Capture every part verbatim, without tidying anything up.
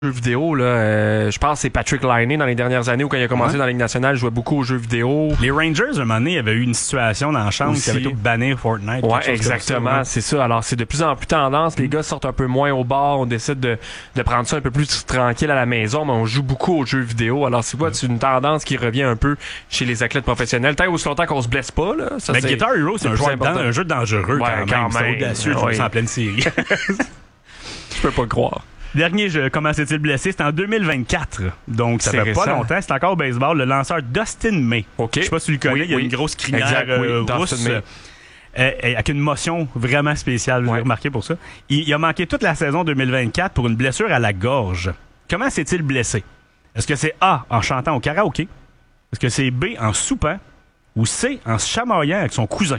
jeux vidéo, là, euh, je pense que c'est Patrick Laine dans les dernières années où quand il a commencé ouais. dans la Ligue nationale, il jouait beaucoup aux jeux vidéo. Les Rangers, un moment donné, il y avait eu une situation dans la chambre qui avait tout banni Fortnite. Ouais, exactement, ça, ouais. c'est ça. Alors, c'est de plus en plus tendance. Les mm. gars sortent un peu moins au bar, on décide de, de prendre ça un peu plus tranquille à la maison, mais on joue beaucoup aux jeux vidéo. Alors, c'est quoi? Mm. C'est une tendance qui revient un peu chez les athlètes professionnels. Tant aussi longtemps qu'on se blesse pas, là. Ça, mais Guitar Hero, c'est un jeu, dans, un jeu dangereux ouais, quand, quand même. C'est audacieux de jouer ça en pleine série. Je peux pas le croire. Dernier jeu, comment s'est-il blessé? C'était en deux mille vingt-quatre. Donc, ça fait récent. Pas longtemps. C'est encore au baseball. Le lanceur Dustin May. Okay. Je sais pas si tu le connais. Oui, il y a oui. une grosse crinière exact, euh, oui, rousse euh, euh, avec une motion vraiment spéciale. Vous ouais. avez remarqué pour ça. Il, il a manqué toute la saison deux mille vingt-quatre pour une blessure à la gorge. Comment s'est-il blessé? Est-ce que c'est A, en chantant au karaoké? Est-ce que c'est B, en soupant? Ou C, en se chamaillant avec son cousin?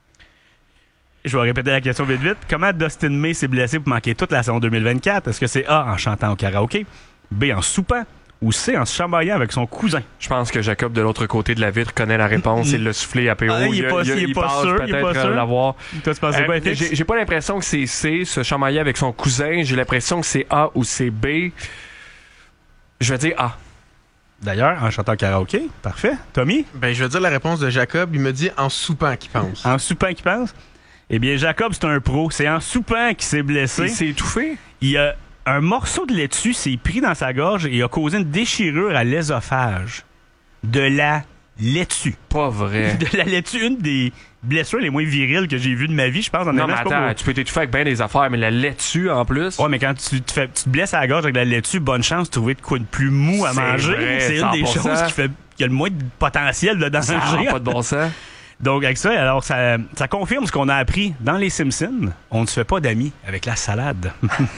Je vais répéter la question vite vite. Comment Dustin May s'est blessé pour manquer toute la saison deux mille vingt-quatre? Est-ce que c'est A, en chantant au karaoké, B, en soupant, ou C, en se chamaillant avec son cousin? Je pense que Jacob, de l'autre côté de la vitre, connaît la réponse. Il l'a soufflé à P O. Ah, il est pas, il, il, il est pas sûr. Il est pas sûr. L'avoir. Toi, tu pensais euh, quoi, j'ai, j'ai pas l'impression que c'est C, se chamailler avec son cousin. J'ai l'impression que c'est A ou c'est B. Je vais dire A. D'ailleurs, en chantant karaoké, parfait. Tommy? Ben, je vais dire la réponse de Jacob. Il me dit en soupant qu'il pense. En soupant qu'il pense? Eh bien, Jacob, c'est un pro. C'est en soupant qu'il s'est blessé. Il s'est étouffé? Il a un morceau de laitue s'est pris dans sa gorge et a causé une déchirure à l'ésophage. De la laitue. Pas vrai. De la laitue, une des blessures les moins viriles que j'ai vues de ma vie, je pense. En non, mais attends, pas tu peux t'étouffer avec bien des affaires, mais la laitue en plus. Ouais, mais quand tu te, fais, tu te blesses à la gorge avec de la laitue, bonne chance de trouver de quoi de plus mou à c'est manger. Vrai, c'est une des choses qui, fait, qui a le moins de potentiel de danger. Ça n'a pas de bon sens. Donc, avec ça, alors, ça, ça confirme ce qu'on a appris dans Les Simpsons. On ne se fait pas d'amis avec la salade.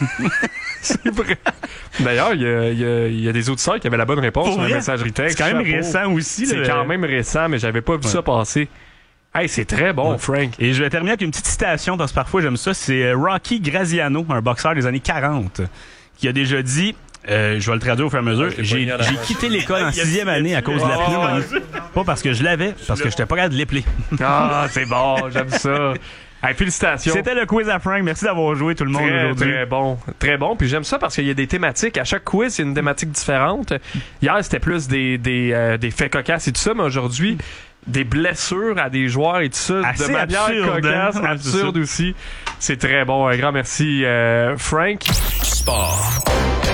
C'est vrai. D'ailleurs, il y a, y, a, y a des auditeurs qui avaient la bonne réponse Pour sur la vrai? messagerie texte. C'est quand même Chapeau. récent aussi. C'est là. quand même récent, mais j'avais pas vu ouais. ça passer. Hey, c'est très bon, ouais. Frank. Et je vais terminer avec une petite citation, parce que parfois j'aime ça. C'est Rocky Graziano, un boxeur des années quarante, qui a déjà dit... Euh, je vais le traduire au fur et à mesure. Ouais, j'ai, j'ai quitté l'école en sixième année à cause de la pneumonie. Pas parce que je l'avais, parce que j'étais pas capable de l'épeler. Ah, c'est bon, j'aime ça. Hey, félicitations. C'était le quiz à Frank. Merci d'avoir joué tout le monde très, aujourd'hui. Très bon. Très bon. Puis j'aime ça parce qu'il y a des thématiques. À chaque quiz, il y a une thématique différente. Hier, c'était plus des, des, euh, des faits cocasses et tout ça, mais aujourd'hui, des blessures à des joueurs et tout ça. Assez de manière absurde, cocasse, hein? absurde aussi. C'est très bon. Un grand merci, euh, Frank. Sport.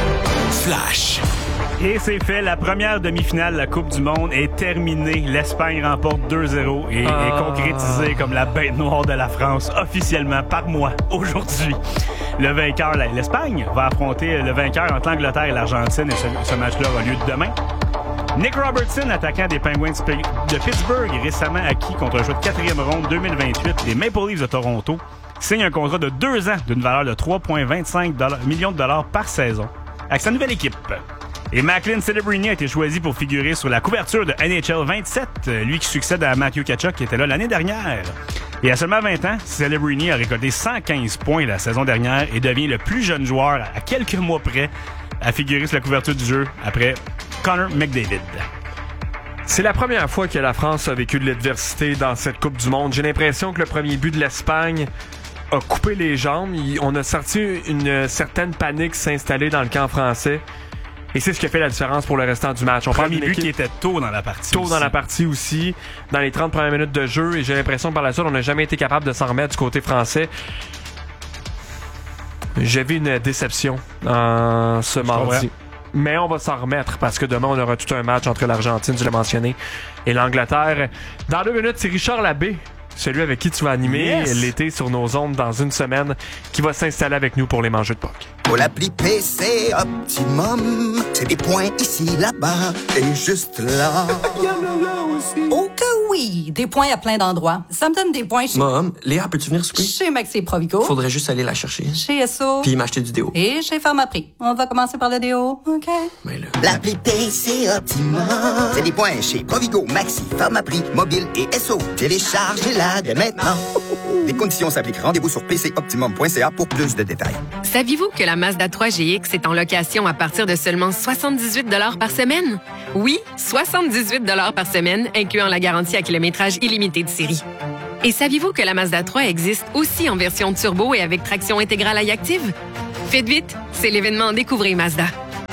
Flash. Et c'est fait, la première demi-finale de la Coupe du Monde est terminée. L'Espagne remporte deux zéro et ah. est concrétisée comme la bête noire de la France officiellement par moi aujourd'hui. Le vainqueur, l'Espagne, va affronter le vainqueur entre l'Angleterre et l'Argentine et ce, ce match-là aura lieu demain. Nick Robertson, attaquant des Penguins de Pittsburgh, récemment acquis contre un choix de quatrième ronde deux mille vingt-huit des Maple Leafs de Toronto, signe un contrat de deux ans d'une valeur de trois virgule vingt-cinq millions de dollars par saison avec sa nouvelle équipe. Et Macklin Celebrini a été choisi pour figurer sur la couverture de N H L vingt-sept, lui qui succède à Matthew Tkachuk qui était là l'année dernière. Et à seulement vingt ans, Celebrini a récolté cent quinze points la saison dernière et devient le plus jeune joueur à quelques mois près à figurer sur la couverture du jeu après Connor McDavid. C'est la première fois que la France a vécu de l'adversité dans cette Coupe du Monde. J'ai l'impression que le premier but de l'Espagne a coupé les jambes. On a senti une certaine panique s'installer dans le camp français. Et c'est ce qui a fait la différence pour le restant du match. On parle d'un but qui était tôt dans la partie. Tôt aussi. dans la partie aussi, dans les trente premières minutes de jeu. Et j'ai l'impression que par la suite, on n'a jamais été capable de s'en remettre du côté français. J'avais une déception en ce mardi. Mais on va s'en remettre parce que demain, on aura tout un match entre l'Argentine, je l'ai mentionné, et l'Angleterre. Dans deux minutes, c'est Richard Labbé, celui avec qui tu vas animer yes. l'été sur nos ondes dans une semaine, qui va s'installer avec nous pour les Mangeux de Puck. Pour l'appli P C Optimum, c'est des points ici, là-bas et juste là. Il y en a là aussi. Oh que oui, des points à plein d'endroits. Ça me donne des points chez... Mom, Léa, peux-tu venir souper? Chez Maxi Provigo. Faudrait juste aller la chercher. Chez S O. Puis m'acheter du déo. Et chez Pharmaprix. On va commencer par le déo, OK? Mais là... L'appli P C Optimum, c'est des points chez Provigo, Maxi, Pharmaprix, Mobile et S O. Téléchargez-la dès maintenant. Les conditions s'appliquent. Rendez-vous sur p c optimum point c a pour plus de détails. Saviez-vous que la Mazda trois G X est en location à partir de seulement soixante-dix-huit dollars par semaine? Oui, soixante-dix-huit dollars par semaine, incluant la garantie à kilométrage illimité de série. Et saviez-vous que la Mazda trois existe aussi en version turbo et avec traction intégrale à active? Faites vite, c'est l'événement Découvrez Mazda.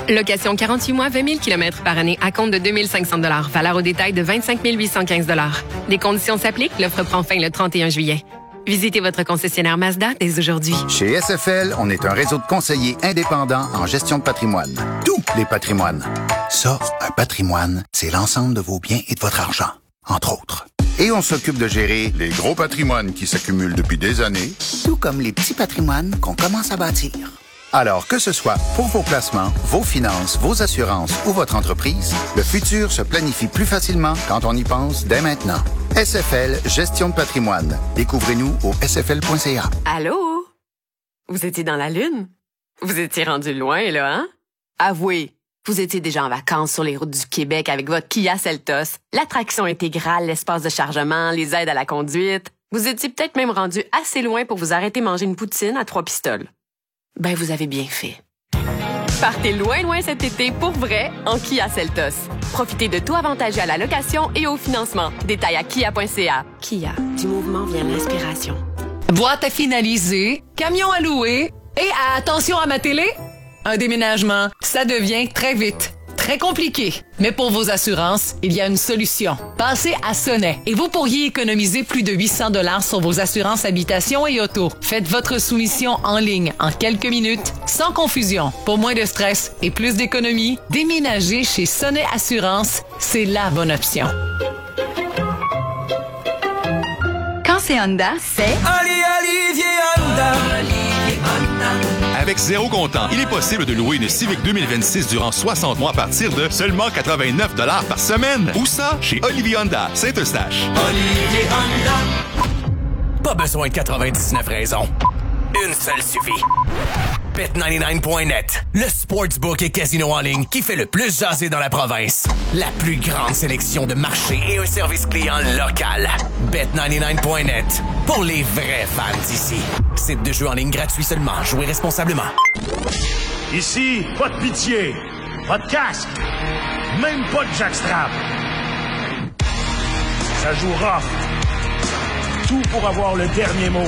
Location quarante-huit mois, vingt mille kilomètres par année à compte de deux mille cinq cents dollars. Valeur au détail de vingt-cinq mille huit cent quinze dollars. Des conditions s'appliquent. L'offre prend fin le trente et un juillet. Visitez votre concessionnaire Mazda dès aujourd'hui. Chez S F L, on est un réseau de conseillers indépendants en gestion de patrimoine. Tous les patrimoines. Ça, un patrimoine, c'est l'ensemble de vos biens et de votre argent, entre autres. Et on s'occupe de gérer les gros patrimoines qui s'accumulent depuis des années, tout comme les petits patrimoines qu'on commence à bâtir. Alors, que ce soit pour vos placements, vos finances, vos assurances ou votre entreprise, le futur se planifie plus facilement quand on y pense dès maintenant. S F L, gestion de patrimoine. Découvrez-nous au s f l point c a. Allô? Vous étiez dans la Lune? Vous étiez rendu loin, là, hein? Avouez, vous étiez déjà en vacances sur les routes du Québec avec votre Kia Seltos, l'attraction intégrale, l'espace de chargement, les aides à la conduite. Vous étiez peut-être même rendu assez loin pour vous arrêter manger une poutine à trois pistoles. Ben, vous avez bien fait. Partez loin, loin cet été pour vrai en Kia Seltos. Profitez de tout avantageux à la location et au financement. Détails à kia point c a. Kia, du mouvement vient l'inspiration. Boîte à finaliser, camion à louer et attention à ma télé, un déménagement, ça devient très vite. Très compliqué. Mais pour vos assurances, il y a une solution. Passez à Sonnet et vous pourriez économiser plus de huit cents dollars sur vos assurances habitation et auto. Faites votre soumission en ligne en quelques minutes, sans confusion. Pour moins de stress et plus d'économie, déménager chez Sonnet Assurance, c'est la bonne option. Quand c'est Honda, c'est... Ali Olivier Honda. Avec zéro comptant, il est possible de louer une Civic deux mille vingt-six durant soixante mois à partir de seulement quatre-vingt-neuf dollars par semaine. Où ça? Chez Olivier Honda, Saint-Eustache. Olivier Honda. Pas besoin de quatre-vingt-dix-neuf raisons. Une seule suffit. Bet quatre-vingt-dix-neuf point net, le sportsbook et casino en ligne qui fait le plus jaser dans la province. La plus grande sélection de marchés et un service client local. Bet quatre-vingt-dix-neuf point net, pour les vrais fans d'ici. Site de jeu en ligne gratuit seulement. Jouez responsablement. Ici, pas de pitié, pas de casque, même pas de jackstrap. Ça joue rough. Tout pour avoir le dernier mot.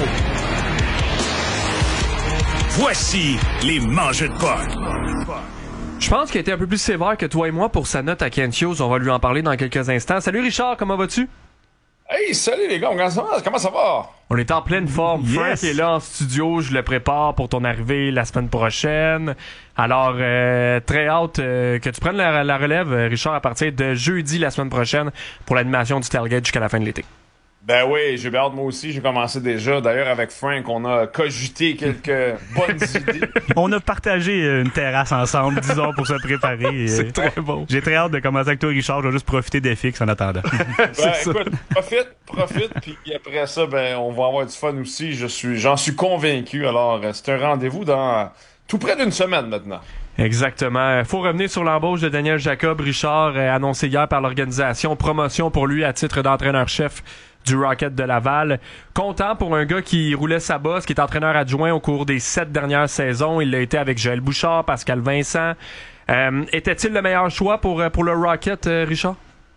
Voici les mangeux de porc. Je pense qu'il a été un peu plus sévère que toi et moi pour sa note à Kent Hughes. On va lui en parler dans quelques instants. Salut Richard, comment vas-tu? Hey, salut les gars, comment ça va? Comment ça va? On est en pleine forme. Yes. Frank est là en studio, je le prépare pour ton arrivée la semaine prochaine. Alors, euh, très hâte euh, que tu prennes la, la relève, Richard, à partir de jeudi la semaine prochaine pour l'animation du Tailgate jusqu'à la fin de l'été. Ben oui, j'ai bien hâte moi aussi, j'ai commencé déjà. D'ailleurs, avec Frank, on a cogité quelques bonnes idées. On a partagé une terrasse ensemble, disons, pour se préparer. C'est très bon. J'ai très hâte de commencer avec toi, Richard. Je vais juste profiter des fixes en attendant. Ben écoute, profite, profite, puis après ça, ben on va avoir du fun aussi. Je suis, j'en suis convaincu. Alors, c'est un rendez-vous dans tout près d'une semaine maintenant. Exactement. Faut revenir sur l'embauche de Daniel Jacob. Richard, euh, annoncé hier par l'organisation, promotion pour lui à titre d'entraîneur-chef du Rocket de Laval. Content pour un gars qui roulait sa bosse, qui est entraîneur adjoint au cours des sept dernières saisons. Il l'a été avec Joël Bouchard, Pascal Vincent. Euh, était-il le meilleur choix pour, pour le Rocket, euh, Richard?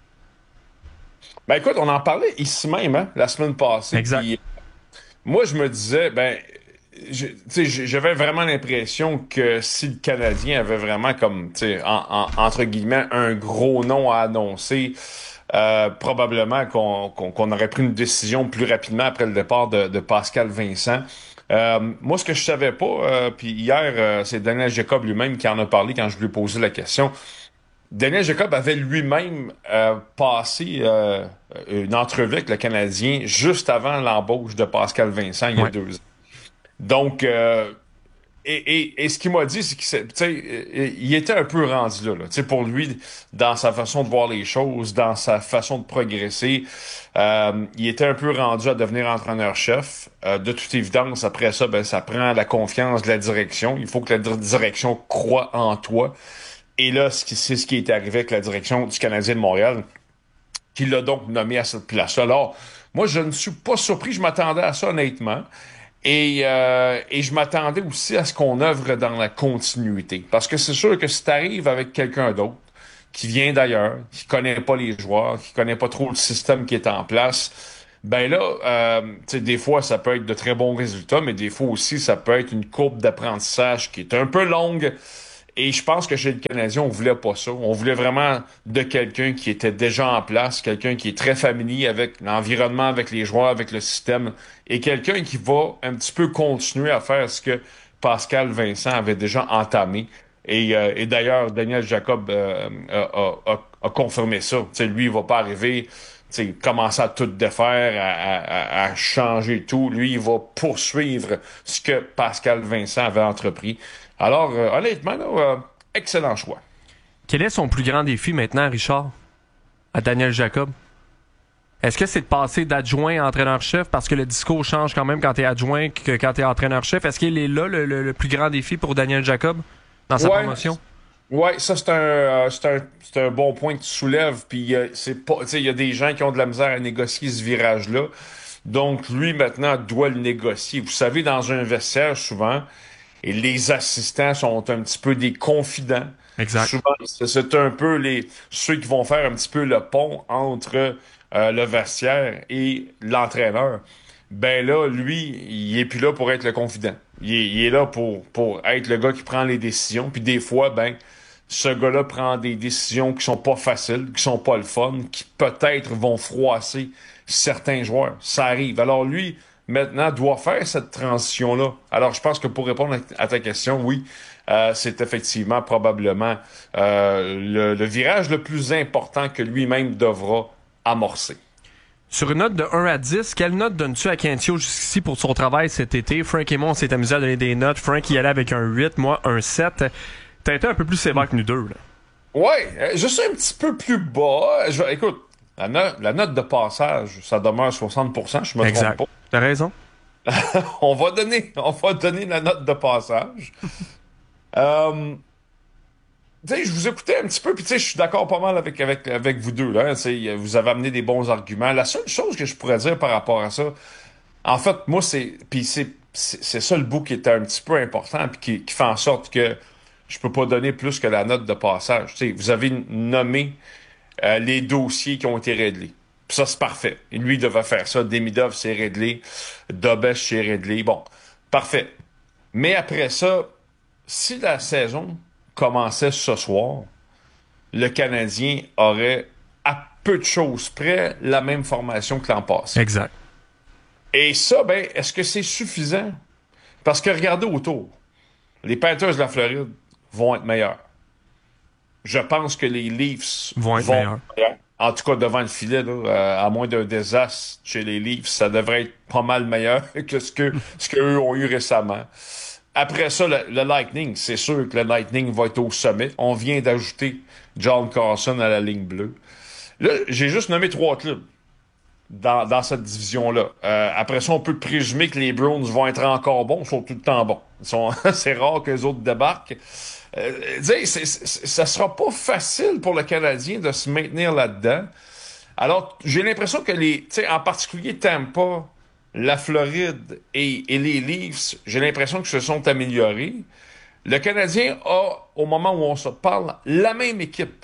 Ben écoute, on en parlait ici même, hein, la semaine passée. Exact. Puis, moi, je me disais, ben, je, j'avais vraiment l'impression que si le Canadien avait vraiment comme, tu sais, en, en, entre guillemets, un gros nom à annoncer, Euh, probablement qu'on, qu'on, qu'on aurait pris une décision plus rapidement après le départ de, de Pascal Vincent. Euh, moi, ce que je savais pas, euh, puis hier, euh, c'est Daniel Jacob lui-même qui en a parlé quand je lui ai posé la question. Daniel Jacob avait lui-même euh, passé euh, une entrevue avec le Canadien juste avant l'embauche de Pascal Vincent il y a ouais. deux ans. Donc, euh, Et, et, et ce qu'il m'a dit, c'est qu'il était un peu rendu là. là. Pour lui, dans sa façon de voir les choses, dans sa façon de progresser, euh, il était un peu rendu à devenir entraîneur-chef. Euh, de toute évidence, après ça, ben, ça prend la confiance de la direction. Il faut que la direction croie en toi. Et là, c'est ce qui est arrivé avec la direction du Canadien de Montréal, qui l'a donc nommé à cette place-là. Alors, moi, je ne suis pas surpris. Je m'attendais à ça, honnêtement. Et, euh, et je m'attendais aussi à ce qu'on œuvre dans la continuité. Parce que c'est sûr que si t'arrives avec quelqu'un d'autre, qui vient d'ailleurs, qui connaît pas les joueurs, qui connaît pas trop le système qui est en place, ben là, euh, tu sais, des fois, ça peut être de très bons résultats, mais des fois aussi, ça peut être une courbe d'apprentissage qui est un peu longue Et je pense que chez le Canadien, on voulait pas ça. On voulait vraiment de quelqu'un qui était déjà en place, quelqu'un qui est très familier avec l'environnement, avec les joueurs, avec le système, et quelqu'un qui va un petit peu continuer à faire ce que Pascal Vincent avait déjà entamé. Et, euh, et d'ailleurs, Daniel Jacob euh, a, a, a confirmé ça. T'sais, lui, il va pas arriver, t'sais, commencer à tout défaire, à, à, à changer tout. Lui, il va poursuivre ce que Pascal Vincent avait entrepris. Alors, euh, honnêtement, là, euh, excellent choix. Quel est son plus grand défi maintenant, Richard, à Daniel Jacob? Est-ce que c'est de passer d'adjoint à entraîneur-chef parce que le discours change quand même quand t'es adjoint que quand t'es entraîneur-chef? Est-ce qu'il est là le, le, le plus grand défi pour Daniel Jacob dans sa ouais, promotion? Oui, ça c'est un, euh, c'est un c'est un bon point que tu soulèves. Puis euh, c'est pas, tu sais, il y a des gens qui ont de la misère à négocier ce virage-là. Donc lui maintenant doit le négocier. Vous savez, dans un vestiaire souvent, et les assistants sont un petit peu des confidents. Exact. Souvent, c'est, c'est un peu les ceux qui vont faire un petit peu le pont entre euh, le vestiaire et l'entraîneur. Ben là, lui, il est plus là pour être le confident. Il est, il est là pour, pour être le gars qui prend les décisions. Puis des fois, ben, ce gars-là prend des décisions qui sont pas faciles, qui sont pas le fun, qui peut-être vont froisser certains joueurs. Ça arrive. Alors lui, maintenant, doit faire cette transition-là. Alors, je pense que pour répondre à ta question, oui, euh, c'est effectivement probablement euh, le, le virage le plus important que lui-même devra amorcer. Sur une note de un à dix, quelle note donnes-tu à Kentio jusqu'ici pour son travail cet été? Frank et moi, on s'est amusé à donner des notes. Frank y allait avec un huit, moi un sept. T'as été un peu plus sévère que nous deux, là. Ouais, je suis un petit peu plus bas. Je, écoute, la, no- la note de passage, ça demeure soixante pour cent, je me exact. trompe pas. T'as raison. on va donner, on va donner la note de passage. euh, tu sais, je vous écoutais un petit peu, puis tu sais, je suis d'accord pas mal avec avec avec vous deux là. Hein, vous avez amené des bons arguments. La seule chose que je pourrais dire par rapport à ça, en fait, moi c'est, puis c'est, c'est c'est ça le bout qui était un petit peu important, puis qui, qui fait en sorte que je peux pas donner plus que la note de passage. Tu sais, vous avez nommé euh, les dossiers qui ont été réglés. Puis ça, c'est parfait. Et lui, il devait faire ça. Demidov, c'est réglé. Dobesch, c'est réglé. Bon, parfait. Mais après ça, si la saison commençait ce soir, le Canadien aurait, à peu de choses près, la même formation que l'an passé. Exact. Et ça, ben, est-ce que c'est suffisant? Parce que regardez autour. Les Panthers de la Floride vont être meilleurs. Je pense que les Leafs vont être vont meilleurs. meilleurs. En tout cas, devant le filet, là, euh, à moins d'un désastre chez les Leafs, ça devrait être pas mal meilleur que ce que ce qu'eux ont eu récemment. Après ça, le, le Lightning, c'est sûr que le Lightning va être au sommet. On vient d'ajouter John Carlson à la ligne bleue. Là, j'ai juste nommé trois clubs dans, dans cette division-là. Euh, après ça, on peut présumer que les Browns vont être encore bons. Ils sont tout le temps bons. Ils sont, c'est rare que les autres débarquent. Euh, c'est, c'est, c'est, ça sera pas facile pour le Canadien de se maintenir là-dedans. Alors, j'ai l'impression que les, tu sais, en particulier Tampa, la Floride et, et les Leafs, j'ai l'impression que se sont améliorés. Le Canadien a, au moment où on se parle, la même équipe.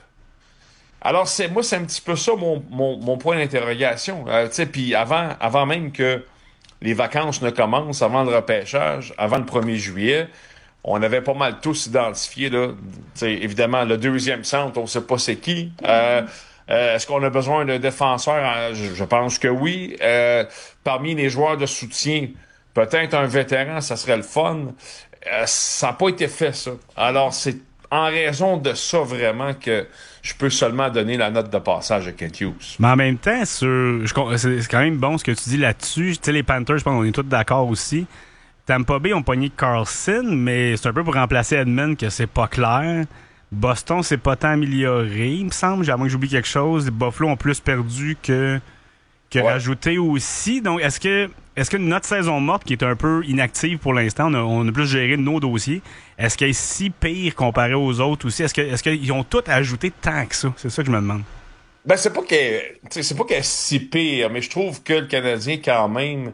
Alors, c'est moi, c'est un petit peu ça mon, mon, mon point d'interrogation. Euh, tu sais, puis avant, avant même que les vacances ne commencent, avant le repêchage, avant le premier juillet, on avait pas mal tous identifié, là. T'sais, évidemment, le deuxième centre, on sait pas c'est qui. Euh, euh, est-ce qu'on a besoin d'un défenseur? Je, je pense que oui. Euh, parmi les joueurs de soutien, peut-être un vétéran, ça serait le fun. Euh, ça n'a pas été fait, ça. Alors, c'est en raison de ça, vraiment, que je peux seulement donner la note de passage à Kent Hughes. Mais en même temps, sur, je, c'est, c'est quand même bon ce que tu dis là-dessus. Tu sais, les Panthers, je pense qu'on est tous d'accord aussi. Tampa Bay ont pogné Carlson, mais c'est un peu pour remplacer Edmund que c'est pas clair. Boston, c'est pas tant amélioré, il me semble. À moins que j'oublie quelque chose. Les Buffalo ont plus perdu que, que ouais. rajouté aussi. Donc, est-ce que, est-ce que notre saison morte, qui est un peu inactive pour l'instant, on a, on a plus géré nos dossiers, est-ce qu'elle est si pire comparée aux autres aussi? Est-ce que, est-ce qu'ils ont tout ajouté tant que ça? C'est ça que je me demande. Ben, c'est pas qu'elle, c'est pas qu'elle est si pire, mais je trouve que le Canadien, quand même,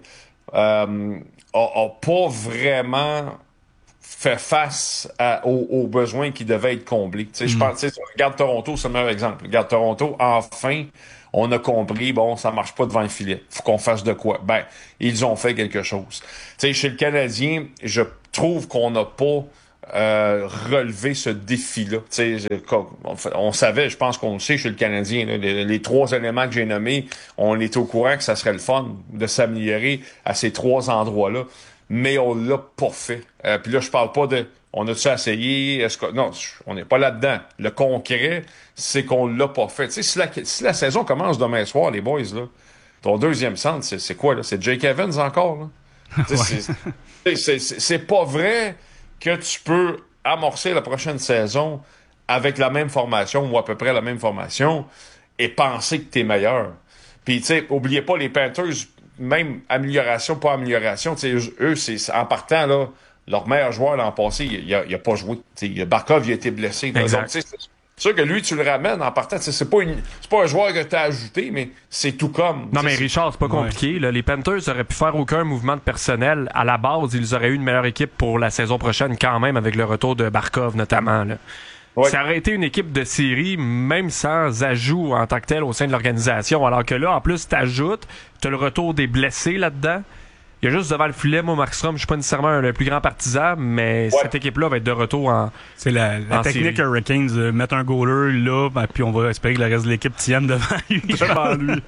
euh, a, a pas vraiment fait face à, aux, aux besoins qui devaient être comblés. Tu sais, je pense, tu sais, regarde Toronto, c'est le meilleur exemple. Regarde Toronto, enfin, on a compris, bon, ça marche pas devant le filet. Faut qu'on fasse de quoi? Ben, ils ont fait quelque chose. Tu sais, chez le Canadien, je trouve qu'on n'a pas euh, relever ce défi-là. Tu sais, on, on savait, je pense qu'on le sait chez le Canadien, là, les, les trois éléments que j'ai nommés, on était au courant que ça serait le fun de s'améliorer à ces trois endroits-là, mais on l'a pas fait. Euh, puis là, je parle pas de on a-tu essayé, est-ce que non, on n'est pas là-dedans. Le concret, c'est qu'on l'a pas fait. Tu sais, si la, si la saison commence demain soir, les boys, là, ton deuxième centre, c'est, c'est quoi, là? C'est Jake Evans encore, là? Ouais. c'est, c'est, c'est, c'est pas vrai que tu peux amorcer la prochaine saison avec la même formation ou à peu près la même formation et penser que t'es meilleur. Puis, tu sais, oubliez pas les Panthers, même amélioration, pas amélioration, tu sais, eux, c'est en partant, là, leur meilleur joueur l'an passé, il a, il a pas joué. Tu sais, Barkov, il a été blessé. Donc, tu sais, c'est sûr que lui, tu le ramènes en partant. C'est pas, une, c'est pas un joueur que tu as ajouté, mais c'est tout comme. Non, mais Richard, c'est pas compliqué. Ouais. Là. Les Panthers auraient pu faire aucun mouvement de personnel. À la base, ils auraient eu une meilleure équipe pour la saison prochaine, quand même, avec le retour de Barkov, notamment. Là. Ouais. Ça aurait été une équipe de série, même sans ajout en tant que tel au sein de l'organisation. Alors que là, en plus, t'ajoutes, t'as le retour des blessés là-dedans. Il y a juste devant le filet, moi, Markstrom, je suis pas nécessairement le plus grand partisan, mais ouais. cette équipe-là va être de retour en C'est la, la en technique série. Hurricanes, euh, mettre un goaler là, ben, puis on va espérer que le reste de l'équipe tienne devant lui. devant lui.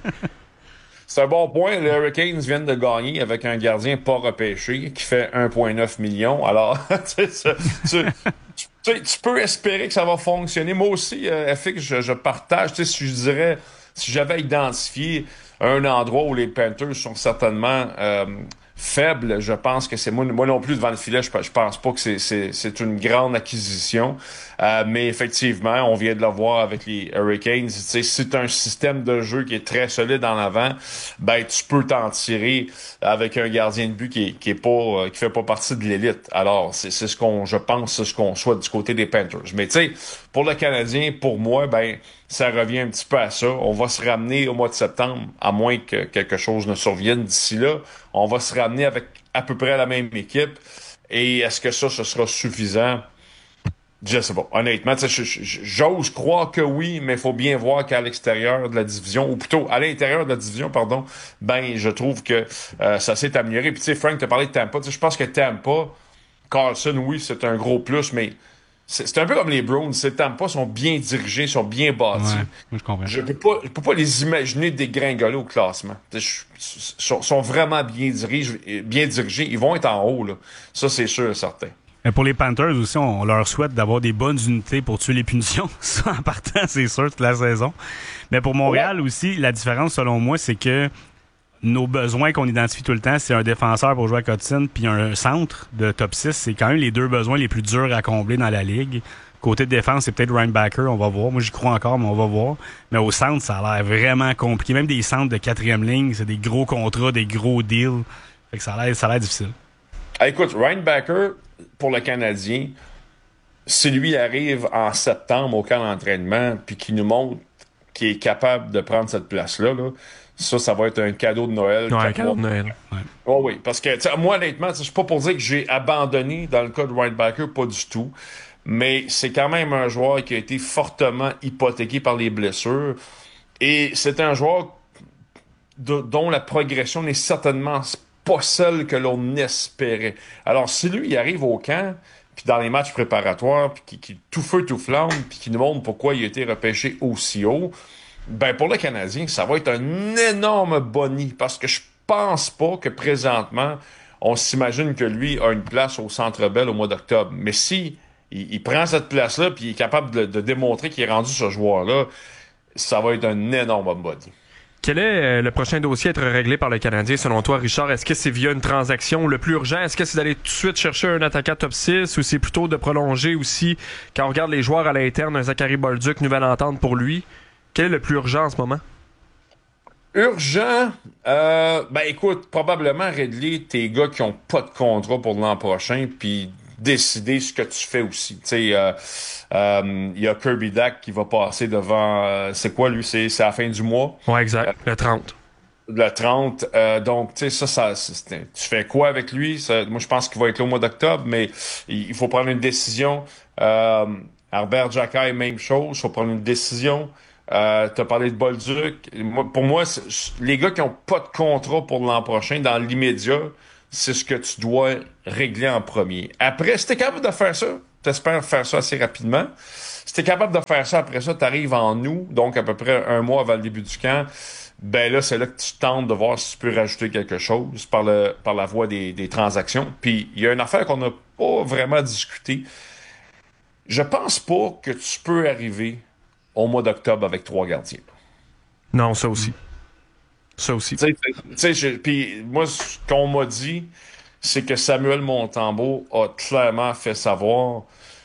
C'est un bon point. Les Hurricanes viennent de gagner avec un gardien pas repêché qui fait un virgule neuf million. Alors, tu, tu, tu, tu peux espérer que ça va fonctionner. Moi aussi, euh, F X, je, je partage. Tu sais, si je dirais, si j'avais identifié un endroit où les Panthers sont certainement euh, faible, je pense que c'est moi, moi non plus devant le filet, je, je pense pas que c'est, c'est, c'est une grande acquisition. Euh, mais effectivement, on vient de le voir avec les Hurricanes. Tu sais, si tu as un système de jeu qui est très solide en avant, ben tu peux t'en tirer avec un gardien de but qui est, qui est pas euh, qui fait pas partie de l'élite. Alors, c'est, c'est ce qu'on, je pense, c'est ce qu'on souhaite du côté des Panthers. Mais tu sais, pour le Canadien, pour moi, ben ça revient un petit peu à ça. On va se ramener au mois de septembre, à moins que quelque chose ne survienne d'ici là. On va se ramener avec à peu près la même équipe. Et est-ce que ça, ce sera suffisant? Je sais pas. Honnêtement, j'ose croire que oui, mais il faut bien voir qu'à l'extérieur de la division, ou plutôt à l'intérieur de la division, pardon, ben je trouve que euh, ça s'est amélioré. Puis tu sais, Frank, t'as parlé de Tampa. Je pense que Tampa, Carlson, oui, c'est un gros plus, mais c'est, c'est un peu comme les Browns. Ces Tampa sont bien dirigés, sont bien bâtis. Ouais, je comprends. Je peux pas, je peux pas les imaginer dégringoler au classement. Ils sont, sont vraiment bien dirigés, bien dirigés. Ils vont être en haut, là. Ça, c'est sûr et certain. Mais pour les Panthers aussi, on leur souhaite d'avoir des bonnes unités pour tuer les punitions. Ça, en partant, c'est sûr, toute la saison. Mais pour Montréal ouais. aussi, la différence, selon moi, c'est que nos besoins qu'on identifie tout le temps, c'est un défenseur pour jouer à Cotton puis un centre de top six. C'est quand même les deux besoins les plus durs à combler dans la Ligue. Côté de défense, c'est peut-être Ryan Backer, on va voir. Moi, j'y crois encore, mais on va voir. Mais au centre, ça a l'air vraiment compliqué. Même des centres de quatrième ligne, c'est des gros contrats, des gros deals. Fait que ça a l'air, ça a l'air difficile. Ah, écoute, Ryan Backer, pour le Canadien, si lui arrive en septembre au camp d'entraînement puis qu'il nous montre qu'il est capable de prendre cette place-là, là, ça, ça va être un cadeau de Noël. Ouais, un cadeau de Noël. Ouais. Oh oui, parce que moi, honnêtement, je suis pas pour dire que j'ai abandonné dans le cas de Ryan Backer, pas du tout. Mais c'est quand même un joueur qui a été fortement hypothéqué par les blessures. Et c'est un joueur de, dont la progression n'est certainement pas celle que l'on espérait. Alors, si lui, il arrive au camp, puis dans les matchs préparatoires, puis qui, qui tout feu, tout flamme, puis qui nous montre pourquoi il a été repêché aussi haut, ben pour le Canadien, ça va être un énorme boni, parce que je pense pas que présentement, on s'imagine que lui a une place au Centre Bell au mois d'octobre. Mais si il, il prend cette place-là, puis il est capable de, de démontrer qu'il est rendu ce joueur-là, ça va être un énorme boni. Quel est le prochain dossier à être réglé par le Canadien, selon toi, Richard? Est-ce que c'est via une transaction le plus urgent? Est-ce que c'est d'aller tout de suite chercher un attaquant top six ou c'est plutôt de prolonger aussi, quand on regarde les joueurs à l'interne, un Zachary Bolduc, nouvelle entente pour lui? Quel est le plus urgent en ce moment? Urgent? Euh, ben écoute, probablement régler tes gars qui ont pas de contrat pour l'an prochain, puis décider ce que tu fais aussi. Tu sais, il euh, euh, y a Kirby Dach qui va passer devant... Euh, c'est quoi, lui? C'est, c'est à la fin du mois? Ouais, exact. Euh, le trente. Le trente. Euh, donc, tu sais, ça, ça c'est, tu fais quoi avec lui? Ça, moi, je pense qu'il va être là au mois d'octobre, mais il, il faut prendre une décision. Euh, Albert Jacquet, même chose. Il faut prendre une décision. Euh, t'as parlé de Bolduc. Moi, pour moi, les gars qui ont pas de contrat pour l'an prochain, dans l'immédiat, c'est ce que tu dois régler en premier. Après, si t'es capable de faire ça, t'espères faire ça assez rapidement. Si t'es capable de faire ça, après ça, t'arrives en août, donc à peu près un mois avant le début du camp, ben là, c'est là que tu tentes de voir si tu peux rajouter quelque chose par le par la voie des, des transactions. Puis, il y a une affaire qu'on n'a pas vraiment discutée. Je pense pas que tu peux arriver au mois d'octobre avec trois gardiens. Non, ça aussi. Ça aussi. Tu sais, puis moi, ce qu'on m'a dit, c'est que Samuel Montembeault a clairement fait savoir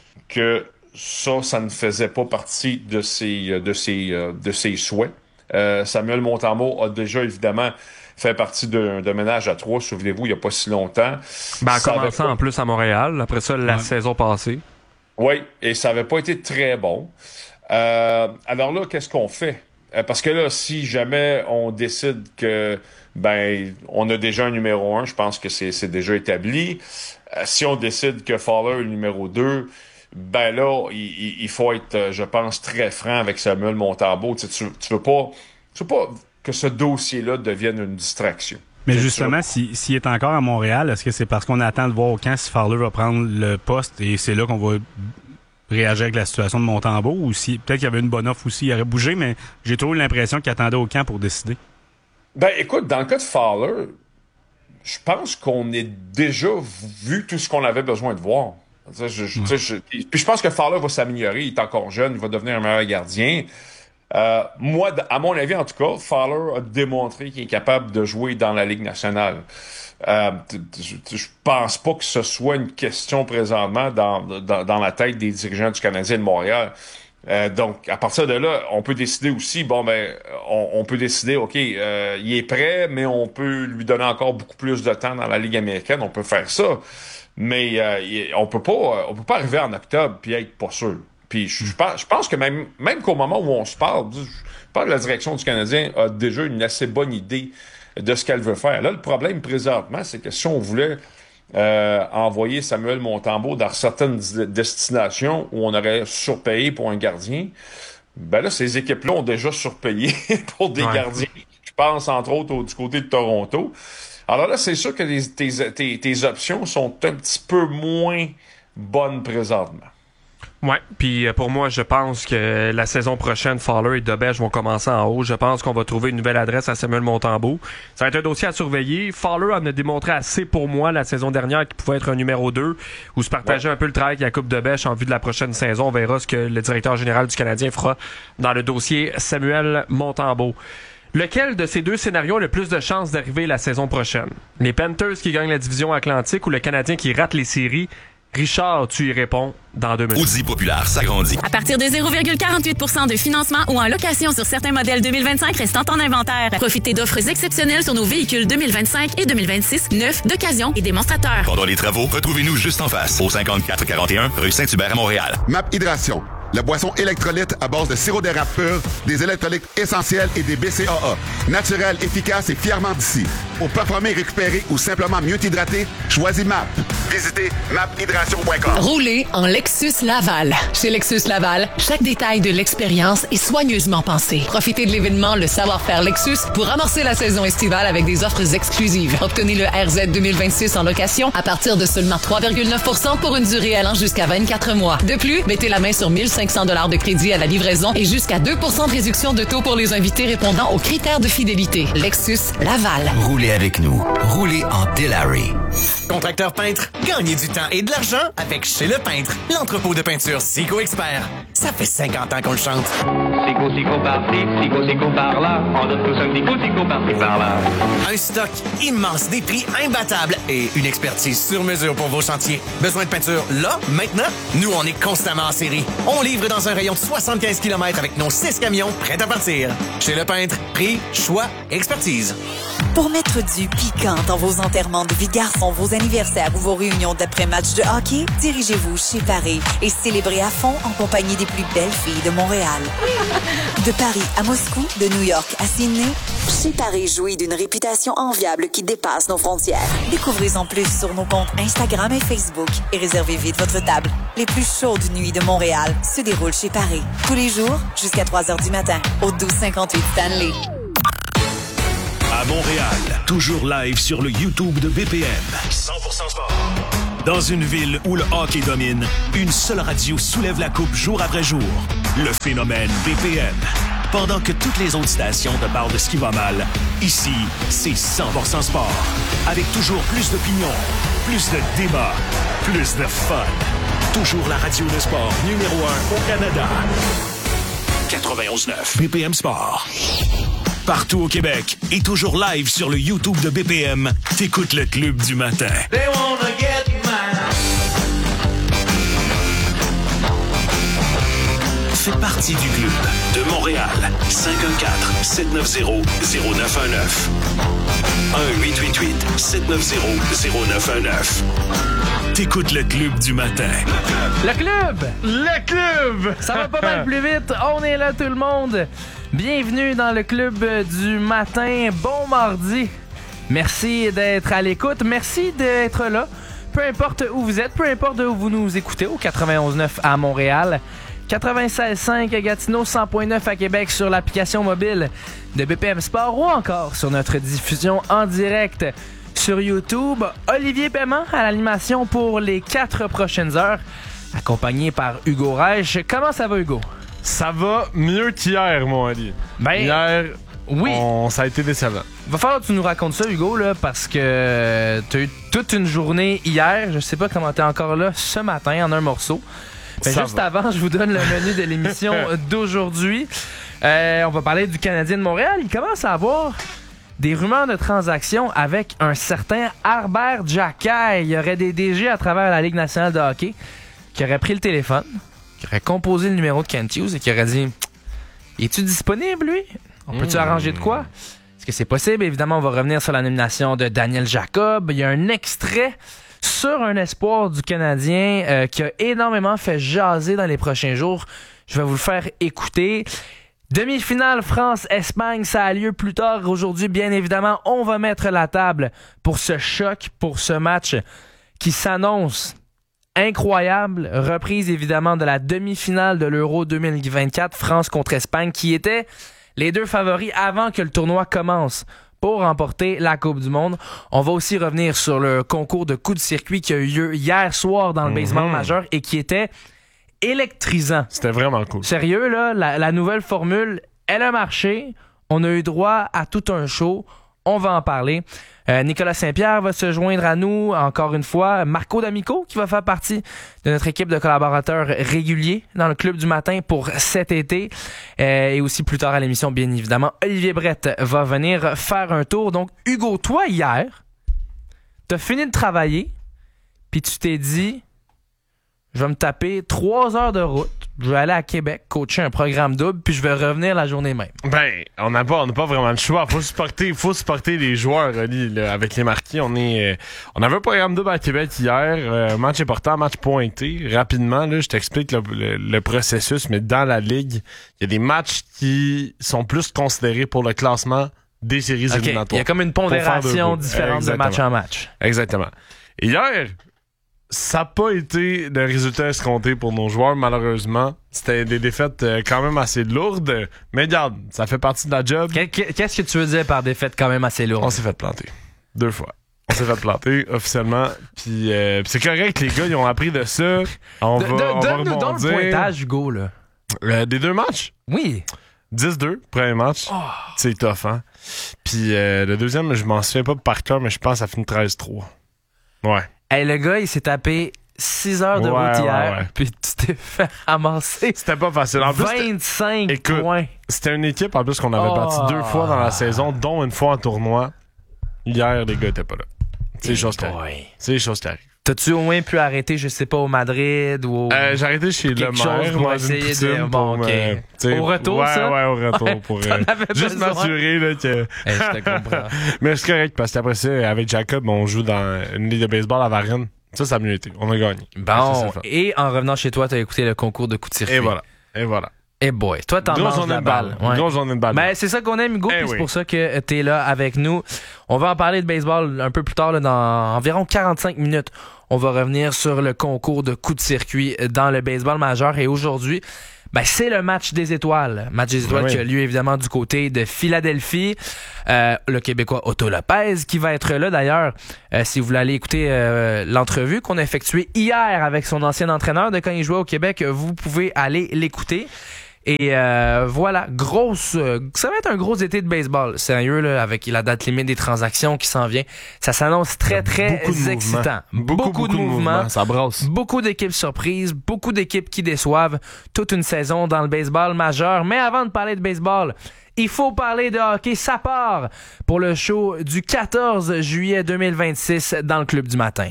que ça, ça ne faisait pas partie de ses, de ses, de ses souhaits. Euh, Samuel Montembeault a déjà, évidemment, fait partie d'un de ménage à trois, souvenez-vous, il n'y a pas si longtemps. Ben, en ça commençant pas... en plus à Montréal, après ça, la ouais. saison passée. Oui, et ça n'avait pas été très bon. Euh, alors là, qu'est-ce qu'on fait? Euh, parce que là, si jamais on décide que ben on a déjà un numéro un, je pense que c'est, c'est déjà établi. Euh, si on décide que Fowler est le numéro deux, ben là, il, il faut être, je pense, très franc avec Samuel Montembeault. Tu, tu, tu veux pas, tu veux pas que ce dossier-là devienne une distraction. Mais justement, s'il si, si est encore à Montréal, est-ce que c'est parce qu'on attend de voir au camp si Fowler va prendre le poste et c'est là qu'on va réagir avec la situation de Montembeault, ou si peut-être qu'il y avait une bonne offre aussi, il aurait bougé, mais j'ai toujours eu l'impression qu'il attendait au camp pour décider. Ben écoute, dans le cas de Fowler, je pense qu'on a déjà vu tout ce qu'on avait besoin de voir. Je, je, ouais. je, puis je pense que Fowler va s'améliorer, il est encore jeune, il va devenir un meilleur gardien. Euh, moi, à mon avis, en tout cas, Fowler a démontré qu'il est capable de jouer dans la Ligue nationale. Euh, je pense pas que ce soit une question présentement dans, dans, dans la tête des dirigeants du Canadien de Montréal. Euh, donc, à partir de là, on peut décider aussi, bon, ben, on, on peut décider, OK, euh, il est prêt, mais on peut lui donner encore beaucoup plus de temps dans la Ligue américaine. On peut faire ça. Mais euh, on peut pas, on peut pas arriver en octobre puis être pas sûr. Puis je, je, pense, je pense que même, même qu'au moment où on se parle, je pense que la direction du Canadien a déjà une assez bonne idée de ce qu'elle veut faire. Là, le problème présentement, c'est que si on voulait euh, envoyer Samuel Montembeault dans certaines destinations où on aurait surpayé pour un gardien, ben là, ces équipes-là ont déjà surpayé pour des ouais. gardiens. Je pense, entre autres, au, du côté de Toronto. Alors là, c'est sûr que les, tes, tes, tes options sont un petit peu moins bonnes présentement. Ouais, puis pour moi, je pense que la saison prochaine, Fowler et Debèche vont commencer en haut. Je pense qu'on va trouver une nouvelle adresse à Samuel Montembeault. Ça va être un dossier à surveiller. Fowler en a démontré assez pour moi la saison dernière qu'il pouvait être un numéro deux ou se partager ouais. un peu le travail avec la Coupe Debèche en vue de la prochaine saison. On verra ce que le directeur général du Canadien fera dans le dossier Samuel Montembeault. Lequel de ces deux scénarios a le plus de chances d'arriver la saison prochaine? Les Panthers qui gagnent la division Atlantique ou le Canadien qui rate les séries? Richard, tu y réponds dans deux minutes. Audi Populaire s'agrandit. À partir de zéro virgule quarante-huit pour cent de financement ou en location sur certains modèles deux mille vingt-cinq restant en inventaire. Profitez d'offres exceptionnelles sur nos véhicules deux mille vingt-cinq et deux mille vingt-six, neufs, d'occasion et démonstrateurs. Pendant les travaux, retrouvez-nous juste en face, au cinquante-quatre quarante et un rue Saint-Hubert à Montréal. Map Hydration, la boisson électrolyte à base de sirop d'érable pur, des électrolytes essentiels et des B C A A. Naturel, efficace et fièrement d'ici. Pour performer, récupérer ou simplement mieux t'hydrater, choisis M A P. Visitez map hydration point com. Roulez en Lexus Laval. Chez Lexus Laval, chaque détail de l'expérience est soigneusement pensé. Profitez de l'événement Le Savoir-faire Lexus pour amorcer la saison estivale avec des offres exclusives. Obtenez le R Z deux mille vingt-six en location à partir de seulement trois virgule neuf pour cent pour une durée allant jusqu'à vingt-quatre mois. De plus, mettez la main sur mille cinq cents dollars de crédit à la livraison et jusqu'à deux pour cent de réduction de taux pour les invités répondant aux critères de fidélité. Lexus Laval. Roulez avec nous. Roulez en Delary. Contracteur peintre, gagnez du temps et de l'argent avec Chez Le Peintre, l'entrepôt de peinture Sico Expert. Ça fait cinquante ans qu'on le chante. Sico, Sico par-ci, Sico, Sico par-là. On donne tous un Sico, Sico par-ci, par-là. Un stock immense, des prix imbattables et une expertise sur mesure pour vos chantiers. Besoin de peinture là, maintenant? Nous, on est constamment en série. On livre dans un rayon de soixante-quinze kilomètres avec nos six camions prêts à partir. Chez Le Peintre, prix, choix, expertise. Pour mettre du piquant dans vos enterrements de vie de garçon, vos anniversaires ou vos réunions d'après-match de hockey, dirigez-vous chez Paris et célébrez à fond en compagnie des plus belles filles de Montréal. De Paris à Moscou, de New York à Sydney, Chez Paris jouit d'une réputation enviable qui dépasse nos frontières. Découvrez-en plus sur nos comptes Instagram et Facebook et réservez vite votre table. Les plus chaudes nuits de Montréal se déroulent chez Paris. Tous les jours, jusqu'à trois heures du matin, au douze cinquante-huit Stanley. À Montréal, toujours live sur le YouTube de B P M. cent pour cent sport. Dans une ville où le hockey domine, une seule radio soulève la coupe jour après jour. Le phénomène B P M. Pendant que toutes les autres stations te parlent de ce qui va mal, ici, c'est cent pour cent sport. Avec toujours plus d'opinions, plus de débats, plus de fun. Toujours la radio de sport numéro un au Canada. quatre-vingt-onze neuf B P M Sport. Partout au Québec et toujours live sur le YouTube de B P M, t'écoutes le Club du matin. They wanna get mine. Fais partie du club de Montréal. cinq un quatre, sept neuf zéro, zéro neuf un neuf. un huit huit huit, sept neuf zéro, zéro neuf un neuf. T'écoutes le Club du matin. Le club! Le club! Ça va pas mal plus vite. On est là tout le monde. Bienvenue dans le Club du matin. Bon mardi. Merci d'être à l'écoute. Merci d'être là. Peu importe où vous êtes, peu importe où vous nous écoutez, au quatre-vingt-onze neuf à Montréal, quatre-vingt-seize cinq à Gatineau, cent neuf à Québec sur l'application mobile de B P M Sport ou encore sur notre diffusion en direct sur YouTube. Olivier Paiement à l'animation pour les quatre prochaines heures, accompagné par Hugo Reich. Comment ça va, Hugo? Ça va mieux qu'hier, mon Ali. Ben, hier, oui. On, ça a été décevant. Va falloir que tu nous racontes ça, Hugo, là, parce que tu as eu toute une journée hier. Je sais pas comment tu es encore là ce matin en un morceau. Mais juste va. Avant, je vous donne le menu de l'émission d'aujourd'hui. Euh, on va parler du Canadien de Montréal. Il commence à avoir des rumeurs de transactions avec un certain Harbert Jacquet. Il y aurait des D G à travers la Ligue nationale de hockey qui auraient pris le téléphone, qui auraient composé le numéro de Kent Hughes et qui auraient dit « Es-tu disponible, lui? On peut-tu mmh. arranger de quoi? » Est-ce que c'est possible? Évidemment, on va revenir sur la nomination de Daniel Jacob. Il y a un extrait sur un espoir du Canadien euh, qui a énormément fait jaser dans les prochains jours. Je vais vous le faire écouter. Demi-finale France-Espagne, ça a lieu plus tard aujourd'hui. Bien évidemment, on va mettre la table pour ce choc, pour ce match qui s'annonce incroyable. Reprise évidemment de la demi-finale de l'Euro deux mille vingt-quatre, France contre Espagne, qui étaient les deux favoris avant que le tournoi commence pour remporter la Coupe du Monde. On va aussi revenir sur le concours de coups de circuit qui a eu lieu hier soir dans le mm-hmm. baseball majeur et qui était électrisant. C'était vraiment cool. Sérieux, là, la, la nouvelle formule, elle a marché. On a eu droit à tout un show. On va en parler. Euh, Nicolas Saint-Pierre va se joindre à nous, encore une fois. Marco D'Amico, qui va faire partie de notre équipe de collaborateurs réguliers dans le Club du matin pour cet été. Euh, et aussi plus tard à l'émission, bien évidemment, Olivier Brett va venir faire un tour. Donc, Hugo, toi, hier, t'as fini de travailler, puis tu t'es dit... Je vais me taper trois heures de route. Je vais aller à Québec, coacher un programme double, puis je vais revenir la journée même. Ben, on n'a pas, on n'a pas vraiment le choix. Faut supporter, faut supporter les joueurs, Ali, là, avec les marquis. On est, euh, on avait un programme double à Québec hier. Euh, match important, match pointé. Rapidement, là, je t'explique le, le, le processus, mais dans la ligue, il y a des matchs qui sont plus considérés pour le classement des séries okay. éliminatoires. Il y a comme une pondération différente Exactement. de match en match. Exactement. Et hier, ça n'a pas été le résultat escompté pour nos joueurs, malheureusement. C'était des défaites euh, quand même assez lourdes. Mais regarde, ça fait partie de la job. Qu'est-ce que tu veux dire par défaite quand même assez lourde? On s'est fait planter. Deux fois. On s'est fait planter, officiellement. Puis euh, c'est correct, les gars, ils ont appris de ça. On de, va, de, on Donne-nous va donc le pointage, Hugo, là. Euh, des deux matchs? Oui. dix deux, premier match. Oh. C'est tough, hein? Puis euh, le deuxième, je m'en souviens pas par cœur, mais je pense que ça finit treize trois. Ouais. Hey, le gars, il s'est tapé six heures de ouais, route hier, ouais, ouais. puis tu t'es fait ramasser. C'était pas facile. En plus, vingt-cinq écoute, points. C'était une équipe, en plus, qu'on avait oh. battu deux fois dans la saison, dont une fois en tournoi. Hier, les gars étaient pas là. C'est les choses qui arrivent. C'est les choses qui arrivent. T'as-tu au moins pu arrêter, je sais pas, au Madrid ou au... Euh, j'ai arrêté chez Le Maire, pour essayer de... Bon, pour, okay. euh, Au retour, ouais, ça? Ouais, au retour. Ouais, pour euh, juste m'assurer là, que... Hey, je te comprends. Mais c'est correct, parce qu'après ça, avec Jacob, on joue dans une ligue de baseball à Varennes. Ça, ça a mieux été. On a gagné. Bon, ça, et en revenant chez toi, t'as écouté le concours de coups de circuit. Et voilà. Et voilà. Et hey boy, toi t'en manges la balle. balle. Ouais. Gros journée de balle. Ben c'est ça qu'on aime, Hugo, hey puis oui. c'est pour ça que t'es là avec nous. On va en parler de baseball un peu plus tard, là, dans environ quarante-cinq minutes. On va revenir sur le concours de coups de circuit dans le baseball majeur. Et aujourd'hui, Ben, c'est le match des étoiles. Match des étoiles oui. qui a lieu évidemment du côté de Philadelphie. Euh, le Québécois Otto Lopez qui va être là d'ailleurs. Euh, si vous voulez aller écouter euh, l'entrevue qu'on a effectuée hier avec son ancien entraîneur de quand il jouait au Québec, vous pouvez aller l'écouter. Et euh, voilà, grosse, euh, ça va être un gros été de baseball, sérieux là, avec la date limite des transactions qui s'en vient. Ça s'annonce très très excitant. Beaucoup, beaucoup, beaucoup de mouvements. mouvements. Ça brasse. Beaucoup d'équipes surprises, beaucoup d'équipes qui déçoivent. Toute une saison dans le baseball majeur. Mais avant de parler de baseball, il faut parler de hockey. Ça part pour le show du quatorze juillet deux mille vingt-six dans le Club du matin.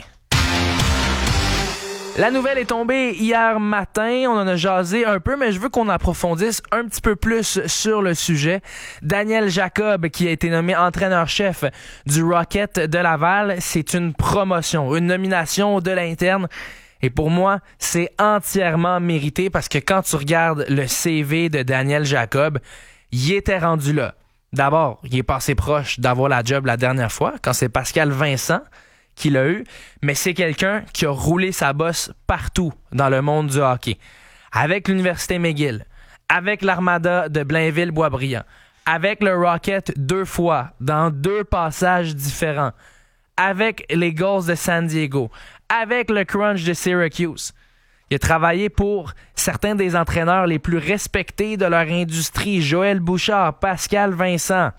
La nouvelle est tombée hier matin, on en a jasé un peu, mais je veux qu'on approfondisse un petit peu plus sur le sujet. Daniel Jacob, qui a été nommé entraîneur-chef du Rocket de Laval, c'est une promotion, une nomination de l'interne. Et pour moi, c'est entièrement mérité parce que quand tu regardes le C V de Daniel Jacob, il était rendu là. D'abord, il est passé proche d'avoir la job la dernière fois, quand c'est Pascal Vincent qui l'a eu, mais c'est quelqu'un qui a roulé sa bosse partout dans le monde du hockey. Avec l'Université McGill, avec l'Armada de Blainville-Boisbriand, avec le Rocket deux fois, dans deux passages différents, avec les Gulls de San Diego, avec le Crunch de Syracuse. Il a travaillé pour certains des entraîneurs les plus respectés de leur industrie, Joël Bouchard, Pascal Vincent.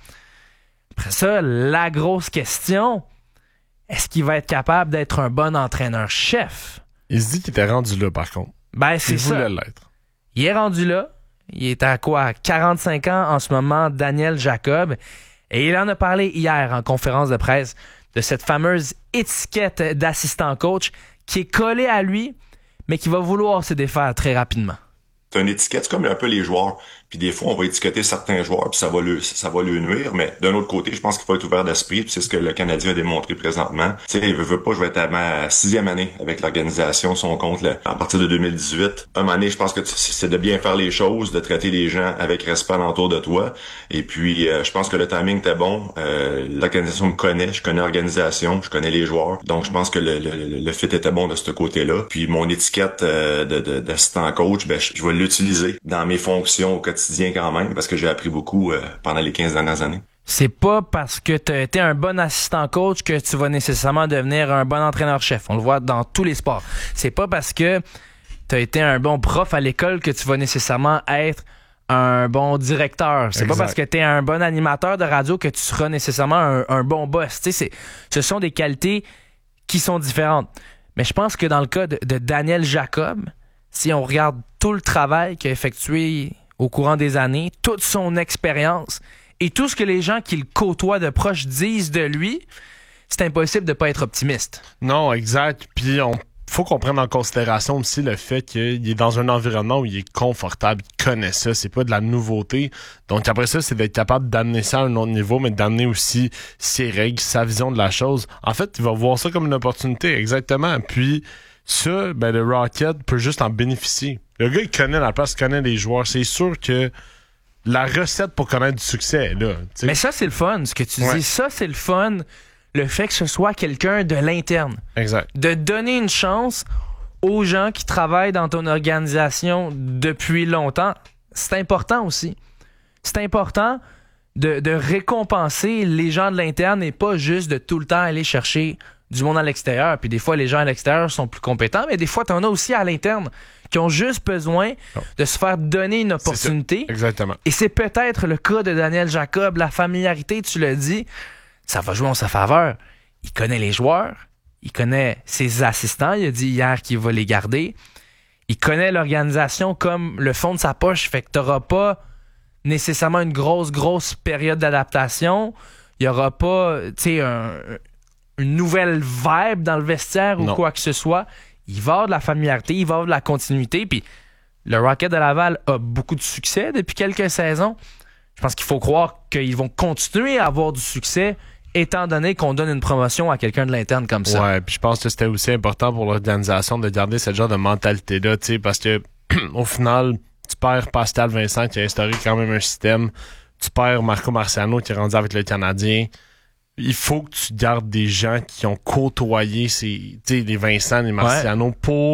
Après ça, la grosse question... Est-ce qu'il va être capable d'être un bon entraîneur-chef? Il se dit qu'il était rendu là, par contre. Ben, c'est il ça. voulait l'être. Il est rendu là. Il est à quoi? quarante-cinq ans en ce moment, Daniel Jacob. Et il en a parlé hier en conférence de presse de cette fameuse étiquette d'assistant coach qui est collée à lui, mais qui va vouloir se défaire très rapidement. C'est une étiquette, c'est comme un peu les joueurs. Puis des fois, on va étiqueter certains joueurs, puis ça va le, ça va le nuire. Mais d'un autre côté, je pense qu'il faut être ouvert d'esprit, puis c'est ce que le Canadien a démontré présentement. Tu sais, il veut, veut pas, je vais être à ma sixième année avec l'organisation, son compte, là, à partir de deux mille dix-huit. Un moment donné, je pense que c'est de bien faire les choses, de traiter les gens avec respect alentour de toi. Et puis, euh, je pense que le timing était bon. Euh, l'organisation me connaît, je connais l'organisation, je connais les joueurs. Donc, je pense que le, le, le fit était bon de ce côté-là. Puis, mon étiquette euh, de, de, d'assistant coach, ben, je, je vais l'utiliser dans mes fonctions au quotidien quand même, parce que j'ai appris beaucoup euh, pendant les quinze dernières années. C'est pas parce que tu as été un bon assistant coach que tu vas nécessairement devenir un bon entraîneur-chef. On le voit dans tous les sports. C'est pas parce que tu as été un bon prof à l'école que tu vas nécessairement être un bon directeur. C'est exact. Pas parce que tu es un bon animateur de radio que tu seras nécessairement un, un bon boss. Tu sais, c'est, ce sont des qualités qui sont différentes. Mais je pense que dans le cas de, de Daniel Jacob, si on regarde tout le travail qu'il a effectué au courant des années, toute son expérience et tout ce que les gens qui le côtoient de proche disent de lui, c'est impossible de pas être optimiste. Non, exact. Puis on faut qu'on prenne en considération aussi le fait qu'il est dans un environnement où il est confortable, il connaît ça, c'est pas de la nouveauté. Donc après ça, c'est d'être capable d'amener ça à un autre niveau, mais d'amener aussi ses règles, sa vision de la chose. En fait, il va voir ça comme une opportunité, exactement. Puis ça, ben le Rocket peut juste en bénéficier. Le gars, il connaît la place, il connaît les joueurs. C'est sûr que la recette pour connaître du succès est là. T'sais. Mais ça, c'est le fun, ce que tu ouais. dis. Ça, c'est le fun, le fait que ce soit quelqu'un de l'interne. Exact. De donner une chance aux gens qui travaillent dans ton organisation depuis longtemps. C'est important aussi. C'est important de, de récompenser les gens de l'interne et pas juste de tout le temps aller chercher du monde à l'extérieur. Puis des fois, les gens à l'extérieur sont plus compétents, mais des fois, tu en as aussi à l'interne qui ont juste besoin oh. de se faire donner une opportunité. Exactement. Et c'est peut-être le cas de Daniel Jacob. La familiarité, tu l'as dit, ça va jouer en sa faveur. Il connaît les joueurs, il connaît ses assistants, il a dit hier qu'il va les garder. Il connaît l'organisation comme le fond de sa poche, fait que tu n'auras pas nécessairement une grosse, grosse période d'adaptation. Il n'y aura pas, tu sais, un, une nouvelle vibe dans le vestiaire ou non. quoi que ce soit. Il va avoir de la familiarité, il va avoir de la continuité. Puis le Rocket de Laval a beaucoup de succès depuis quelques saisons. Je pense qu'il faut croire qu'ils vont continuer à avoir du succès étant donné qu'on donne une promotion à quelqu'un de l'interne comme ça. Ouais, puis je pense que c'était aussi important pour l'organisation de garder ce genre de mentalité-là, tu sais, parce que au final, tu perds Pascal Vincent qui a instauré quand même un système, tu perds Marco Marciano qui est rendu avec le Canadien. Il faut que tu gardes des gens qui ont côtoyé ces, les Vincent, les Marciano ouais. pour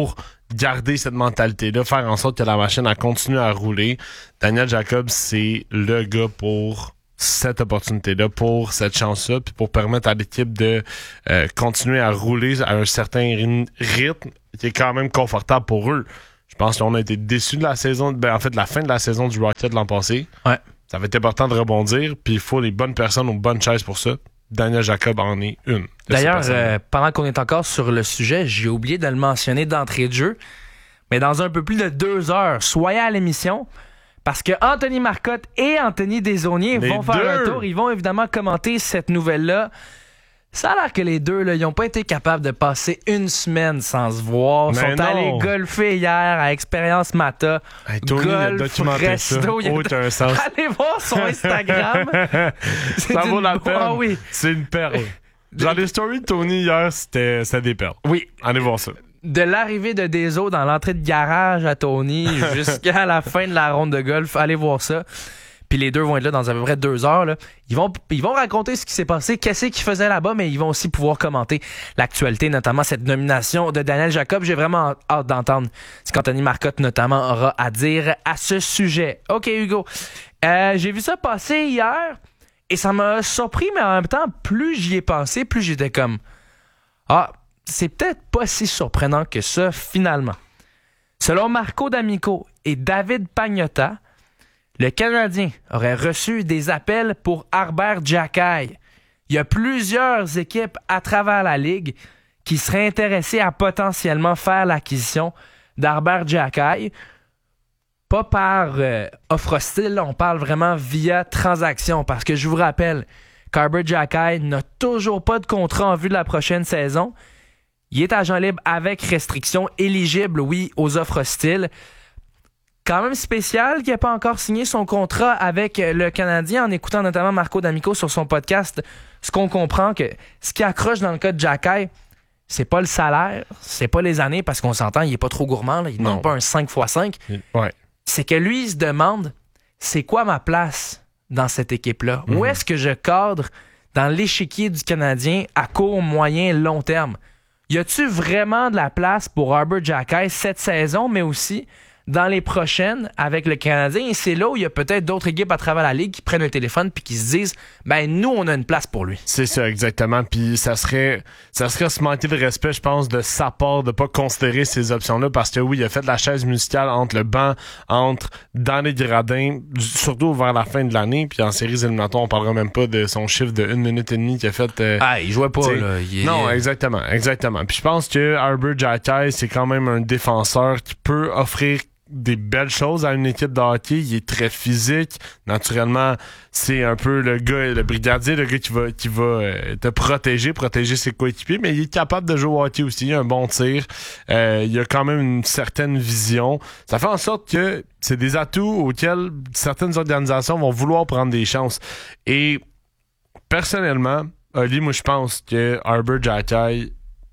garder cette mentalité-là, faire en sorte que la machine elle continue à rouler. Daniel Jacobs, c'est le gars pour cette opportunité-là, pour cette chance-là, puis pour permettre à l'équipe de euh, continuer à rouler à un certain rythme qui est quand même confortable pour eux. Je pense qu'on a été déçus de la saison, ben, en fait, de la fin de la saison du Rocket l'an passé. Ouais. Ça va être important de rebondir, puis il faut les bonnes personnes aux bonnes chaises pour ça. Daniel Jacob en est une. D'ailleurs, euh, pendant qu'on est encore sur le sujet, j'ai oublié de le mentionner d'entrée de jeu, mais dans un peu plus de deux heures, soyez à l'émission, parce que Anthony Marcotte et Anthony Desaulniers les vont faire deux. un tour. Ils vont évidemment commenter cette nouvelle-là. Ça a l'air que les deux, là, ils n'ont pas été capables de passer une semaine sans se voir. Ils sont non. allés golfer hier à Expérience Mata. Hey, Tony, golf, resto. Ça. Oh, t'as un sens. Allez voir son Instagram. Ça vaut la peine. Ah, oui. C'est une perle. Dans les stories de Tony hier, c'était, c'était des perles. Oui. Allez voir ça. De l'arrivée de Deso dans l'entrée de garage à Tony jusqu'à la fin de la ronde de golf, allez voir ça. Puis les deux vont être là dans à peu près deux heures. Là. Ils vont ils vont raconter ce qui s'est passé, qu'est-ce qu'ils faisaient là-bas, mais ils vont aussi pouvoir commenter l'actualité, notamment cette nomination de Daniel Jacob. J'ai vraiment hâte d'entendre ce qu'Anthony Marcotte notamment aura à dire à ce sujet. OK, Hugo. Euh, j'ai vu ça passer hier et ça m'a surpris, mais en même temps, plus j'y ai pensé, plus j'étais comme ah, c'est peut-être pas si surprenant que ça, finalement. Selon Marco D'Amico et David Pagnotta, le Canadien aurait reçu des appels pour Arber Xhekaj. Il y a plusieurs équipes à travers la Ligue qui seraient intéressées à potentiellement faire l'acquisition d'Arber Xhekaj. Pas par euh, offre hostile, on parle vraiment via transaction. Parce que je vous rappelle qu'Arber Xhekaj n'a toujours pas de contrat en vue de la prochaine saison. Il est agent libre avec restriction, éligible, oui, aux offres hostiles. Quand même spécial qu'il n'a pas encore signé son contrat avec le Canadien. En écoutant notamment Marco D'Amico sur son podcast, ce qu'on comprend que ce qui accroche dans le cas de Xhekaj, c'est pas le salaire, c'est pas les années, parce qu'on s'entend, il est pas trop gourmand, là, il ne demande pas un cinq fois cinq. Ouais. C'est que lui, il se demande, c'est quoi ma place dans cette équipe-là? Mm-hmm. Où est-ce que je cadre dans l'échiquier du Canadien à court, moyen, long terme? Y a-tu vraiment de la place pour Arber Xhekaj cette saison, mais aussi dans les prochaines avec le Canadien? Et c'est là où il y a peut-être d'autres équipes à travers la Ligue qui prennent un téléphone puis qui se disent ben nous, on a une place pour lui. C'est ça, exactement. Puis ça serait ça serait se manquer de respect, je pense, de sa part de pas considérer ces options-là, parce que oui, il a fait de la chaise musicale entre le banc, entre dans les gradins, surtout vers la fin de l'année. Puis en séries éliminatoires, on parlera même pas de son chiffre de une minute et demie qu'il a fait. Euh, ah, il jouait pas, là. Il est... Non, exactement, exactement. Puis je pense que Arber Xhekaj, c'est quand même un défenseur qui peut offrir des belles choses à une équipe de hockey. Il est très physique. Naturellement, c'est un peu le gars, le brigadier, le gars qui va, qui va euh, te protéger, protéger ses coéquipiers, mais il est capable de jouer au hockey aussi. Il a un bon tir. Euh, il a quand même une certaine vision. Ça fait en sorte que c'est des atouts auxquels certaines organisations vont vouloir prendre des chances. Et personnellement, Oli, moi je pense que Arber Xhekaj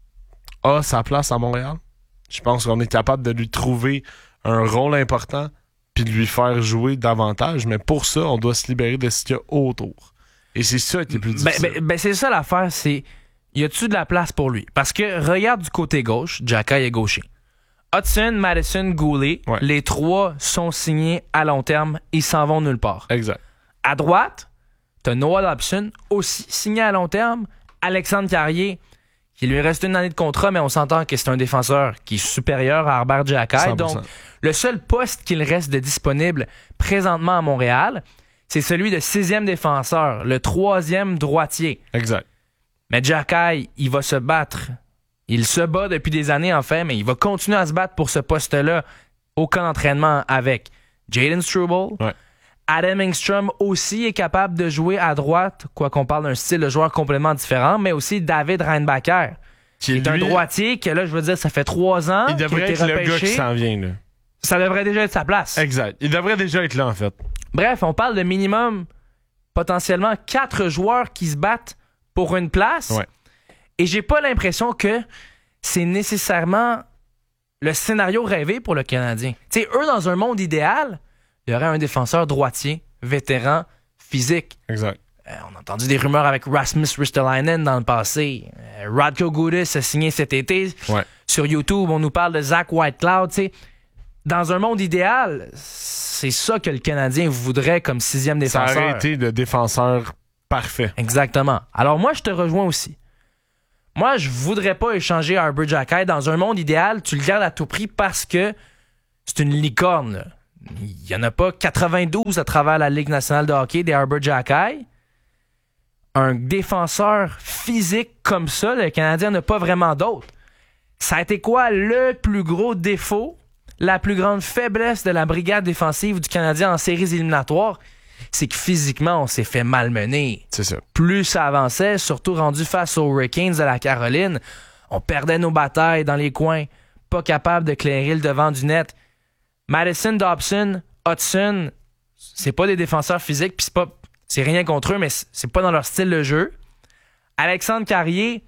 a sa place à Montréal. Je pense qu'on est capable de lui trouver un rôle important puis de lui faire jouer davantage, mais pour ça, on doit se libérer de ce qu'il y a autour. Et c'est ça qui est plus difficile. Ben, ben, ben c'est ça l'affaire, c'est y a-tu de la place pour lui? Parce que regarde du côté gauche, Xhekaj est gaucher. Hudson, Madison, Goulet, ouais. Les trois sont signés à long terme, ils s'en vont nulle part. Exact. À droite, t'as Noah Dobson, aussi signé à long terme, Alexandre Carrier, qui lui reste une année de contrat, mais on s'entend que c'est un défenseur qui est supérieur à Arber Xhekaj. Donc, le seul poste qu'il reste de disponible présentement à Montréal, c'est celui de sixième défenseur, le troisième droitier. Exact. Mais Xhekaj, il va se battre. Il se bat depuis des années, en fait, mais il va continuer à se battre pour ce poste-là au camp d'entraînement avec Jayden Struble. Ouais. Adam Engstrom aussi est capable de jouer à droite, quoi qu'on parle d'un style de joueur complètement différent, mais aussi David Reinbacher, qui est lui, un droitier que là, je veux dire, ça fait trois ans il devrait qu'il a été être repêché. Le gars qui s'en vient, là. Ça devrait déjà être sa place. Exact. Il devrait déjà être là, en fait. Bref, on parle de minimum, potentiellement, quatre joueurs qui se battent pour une place. Ouais. Et j'ai pas l'impression que c'est nécessairement le scénario rêvé pour le Canadien. Tu sais, eux, dans un monde idéal, il y aurait un défenseur droitier, vétéran, physique. Exact. Euh, on a entendu des rumeurs avec Rasmus Ristolainen dans le passé. Euh, Radko Gudas a signé cet été. Ouais. sur YouTube, on nous parle de Zach Whitecloud. T'sais. Dans un monde idéal, c'est ça que le Canadien voudrait comme sixième défenseur. Ça aurait été le défenseur parfait. Exactement. Alors moi, je te rejoins aussi. Moi, je voudrais pas échanger Arber Xhekaj. Dans un monde idéal, tu le gardes à tout prix parce que c'est une licorne. Là. Il n'y en a pas quatre-vingt-douze à travers la Ligue nationale de hockey des Arber Xhekaj. Un défenseur physique comme ça, le Canadien n'a pas vraiment d'autre. Ça a été quoi le plus gros défaut, la plus grande faiblesse de la brigade défensive du Canadien en séries éliminatoires? C'est que physiquement, on s'est fait malmener. C'est ça. Plus ça avançait, surtout rendu face aux Hurricanes de la Caroline, on perdait nos batailles dans les coins, pas capable de clairer le devant du net. Madison, Dobson, Hudson, c'est pas des défenseurs physiques, puis c'est pas, c'est rien contre eux, mais c'est pas dans leur style de jeu. Alexandre Carrier,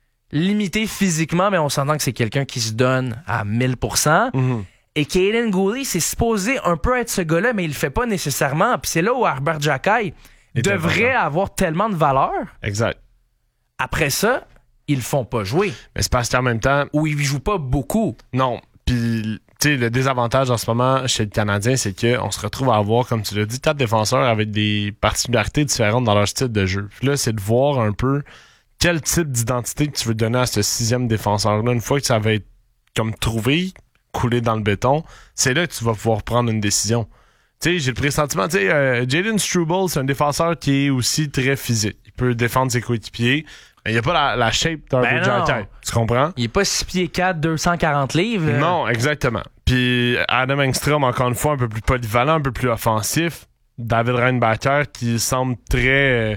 limité physiquement, mais on s'entend que c'est quelqu'un qui se donne à mille pour cent. Mm-hmm. Et Kaiden Guhle, c'est supposé un peu être ce gars-là, mais il le fait pas nécessairement. Puis c'est là où Arber Xhekaj devrait avoir tellement de valeur. Exact. Après ça, ils le font pas jouer. Mais c'est parce qu'en même temps... Ou ils jouent pas beaucoup. Non. Puis, tu sais, le désavantage en ce moment chez le Canadien, c'est qu'on se retrouve à avoir, comme tu l'as dit, quatre défenseurs avec des particularités différentes dans leur style de jeu. Puis là, c'est de voir un peu quel type d'identité que tu veux donner à ce sixième défenseur-là. Une fois que ça va être comme trouvé, coulé dans le béton, c'est là que tu vas pouvoir prendre une décision. Tu sais, j'ai le pressentiment, tu sais, euh, Jayden Struble, c'est un défenseur qui est aussi très physique. Il peut défendre ses coéquipiers, mais il n'y a pas la, la shape d'Arber Xhekaj. Tu comprends? Il est pas six pieds quatre, deux cent quarante livres. Là. Non, exactement. Puis Adam Engstrom, encore une fois, un peu plus polyvalent, un peu plus offensif. David Reinbacher, qui semble très euh,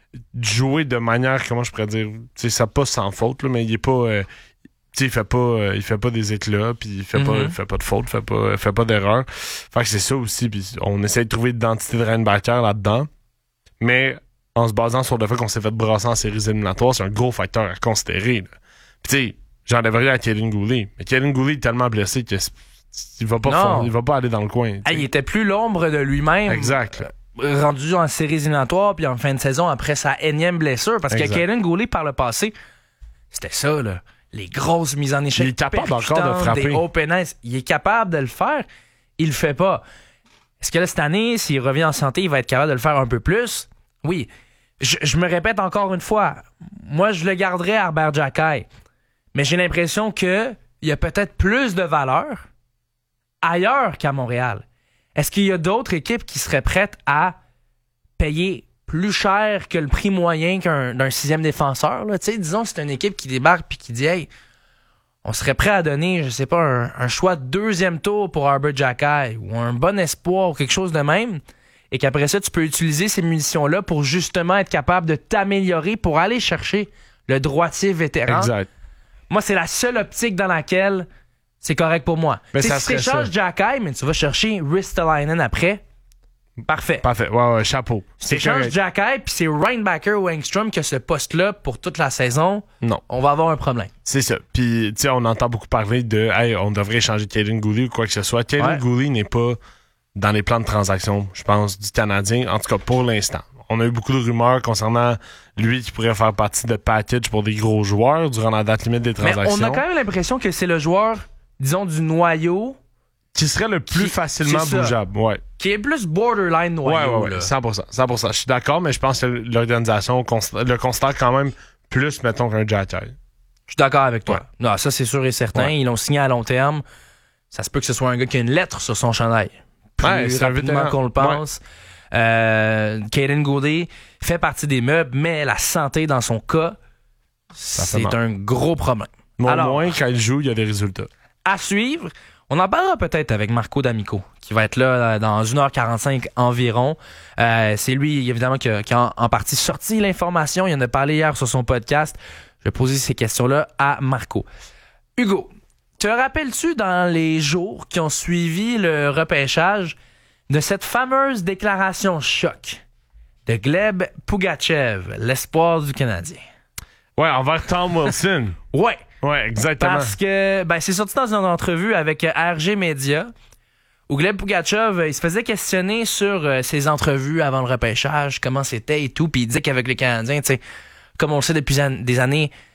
jouer de manière, comment je pourrais dire, tu sais, ça passe sans faute, là, mais il est pas... Euh, Tu sais, il fait pas euh, il fait pas des éclats, puis il fait mm-hmm. pas il fait pas de faute, il fait pas fait pas d'erreur. Fait que c'est ça aussi, puis on essaie de trouver l'identité de Reinbacher là-dedans. Mais en se basant sur le fait qu'on s'est fait brasser en séries éliminatoires, c'est un gros facteur à considérer. Là. Puis tu sais, j'enlève rien à Kaiden Guhle, mais Kaiden Guhle est tellement blessé que il va pas fond, il va pas aller dans le coin. Hey, il était plus l'ombre de lui-même. Exact. Euh, rendu en séries éliminatoires puis en fin de saison après sa énième blessure, parce exact. que Kaiden Guhle par le passé, c'était ça là. Les grosses mises en échec. Il est capable encore de frapper. Des open ice. Il est capable de le faire. Il le fait pas. Est-ce que là, cette année, s'il revient en santé, il va être capable de le faire un peu plus? Oui. Je, je me répète encore une fois. Moi, je le garderais à Arber Xhekaj. Mais j'ai l'impression qu'il y a peut-être plus de valeur ailleurs qu'à Montréal. Est-ce qu'il y a d'autres équipes qui seraient prêtes à payer plus cher que le prix moyen qu'un d'un sixième défenseur? Là. Disons, c'est une équipe qui débarque puis qui dit « Hey, on serait prêt à donner, je sais pas, un, un choix de deuxième tour pour Arber Xhekaj ou un bon espoir ou quelque chose de même. » Et qu'après ça, tu peux utiliser ces munitions-là pour justement être capable de t'améliorer pour aller chercher le droitier vétéran. Exact. Moi, c'est la seule optique dans laquelle c'est correct pour moi. Si tu échanges Xhekaj, mais tu vas chercher Ristolainen après, parfait. Parfait. Ouais, ouais, chapeau. Si tu échanges Xhekaj, puis c'est Reinbacher ou Engstrom qui a ce poste-là pour toute la saison, non. On va avoir un problème. C'est ça. Puis, tu sais, on entend beaucoup parler de « Hey, on devrait échanger Kaiden Guhle ou quoi que ce soit. » Kaiden ouais. Guhle n'est pas dans les plans de transaction, je pense, du Canadien, en tout cas pour l'instant. On a eu beaucoup de rumeurs concernant lui qui pourrait faire partie de package pour des gros joueurs durant la date limite des transactions. Mais on a quand même l'impression que c'est le joueur, disons, du noyau... Qui serait le plus qui, facilement bougeable, ouais. Qui est plus borderline noyau, ouais, ouais, ouais, là. cent pour cent, cent pour cent. Je suis d'accord, mais je pense que l'organisation le considère quand même plus, mettons, qu'un Xhekaj. Je suis d'accord avec toi. Ouais. Non, ça, c'est sûr et certain. Ouais. Ils l'ont signé à long terme. Ça se peut que ce soit un gars qui a une lettre sur son chandail. Plus ouais, rapidement qu'on le pense. Ouais. Euh, Kaiden Guhle fait partie des meubles, mais la santé, dans son cas, c'est un gros problème. Mais au moins, quand il joue, il y a des résultats. À suivre. On en parlera peut-être avec Marco D'Amico, qui va être là dans une heure quarante-cinq environ. Euh, c'est lui, évidemment, qui a, qui a en partie sorti l'information. Il en a parlé hier sur son podcast. Je vais poser ces questions-là à Marco. Hugo, te rappelles-tu dans les jours qui ont suivi le repêchage de cette fameuse déclaration choc de Gleb Pugachev, l'espoir du Canadien? Ouais, envers Tom Wilson. Ouais. Ouais, exactement. Parce que ben, c'est sorti dans une entrevue avec R G Media où Gleb Pugachev, il se faisait questionner sur euh, ses entrevues avant le repêchage, comment c'était et tout, puis il disait qu'avec les Canadiens, tu sais, comme on le sait depuis an- des années,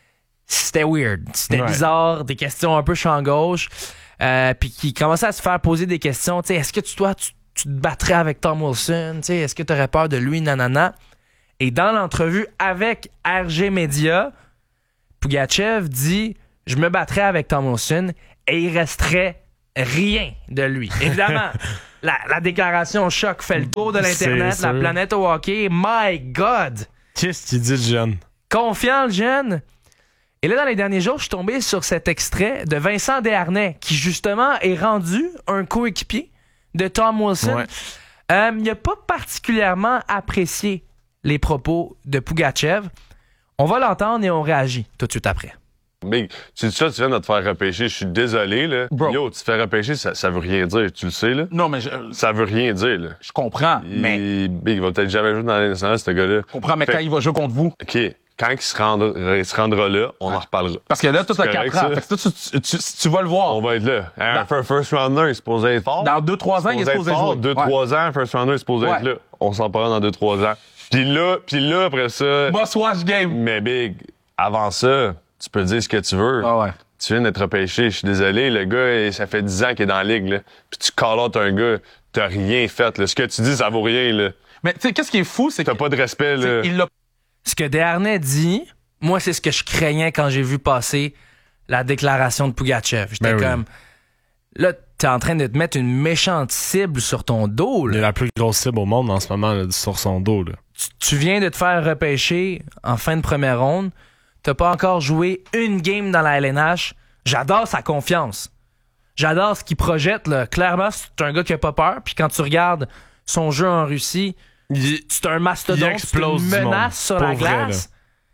c'était weird. C'était Ouais. bizarre, des questions un peu champ gauche. Euh, puis qui commençait à se faire poser des questions. Tu sais, est-ce que tu, toi, tu, tu te battrais avec Tom Wilson? Tu sais, est-ce que tu aurais peur de lui? Nanana. Et dans l'entrevue avec R G Media, Pougatchev dit « Je me battrais avec Tom Wilson et il resterait rien de lui. » Évidemment, la, la déclaration choc fait le tour de l'Internet, C'est la sûr. planète au hockey. My God! Qu'est-ce qu'il dit, le jeune? Confiant, le jeune. Et là, dans les derniers jours, je suis tombé sur cet extrait de Vincent Desharnais, qui justement est rendu un coéquipier de Tom Wilson. Ouais. Euh, il n'a pas particulièrement apprécié les propos de Pougatchev. On va l'entendre et on réagit tout de suite après. Big, tu dis ça, tu viens de te faire repêcher. Je suis désolé, là. Bro. Yo, tu te fais repêcher, ça, ça veut rien dire. Tu le sais, là? Non, mais je... Ça veut rien dire, là. Je comprends, Il... mais... Big, il va peut-être jamais jouer dans la nationale, ce gars-là. Je comprends, mais Fait... quand il va jouer contre vous... OK. Quand il se rendra, il se rendra là, on en reparlera. Parce que là, tout a quatre ans. Ça? Fait que tu, tu, tu, tu vas le voir. On va être là. Un Dans... first rounder, il est supposé être fort. Dans deux trois ans, il est supposé jouer. deux trois ans, un first rounder, il est supposé ouais. être là. On s'en parlera dans deux trois ans. Puis là, puis là, après ça... Boss watch game. Mais Big, avant ça, tu peux dire ce que tu veux. Ah ouais. Tu viens d'être repêché, je suis désolé, le gars, ça fait dix ans qu'il est dans la ligue, là. Puis tu call out un gars, t'as rien fait, là. Ce que tu dis, ça vaut rien, là. Mais tu sais, qu'est-ce qui est fou, c'est que... T'as pas de respect, là. Il l'a... Ce que Desharnais dit, moi, c'est ce que je craignais quand j'ai vu passer la déclaration de Pougatchev. J'étais Ben oui. comme... Là, t'es en train de te mettre une méchante cible sur ton dos, là. Il est la plus grosse cible au monde en ce moment, là, sur son dos, là. Tu, tu viens de te faire repêcher en fin de première ronde. T'as pas encore joué une game dans la L N H. J'adore sa confiance. J'adore ce qu'il projette, là. Clairement, c'est un gars qui a pas peur. Puis quand tu regardes son jeu en Russie, il, c'est un mastodonte, il explose c'est une du menace monde. sur Pour la vrai, glace.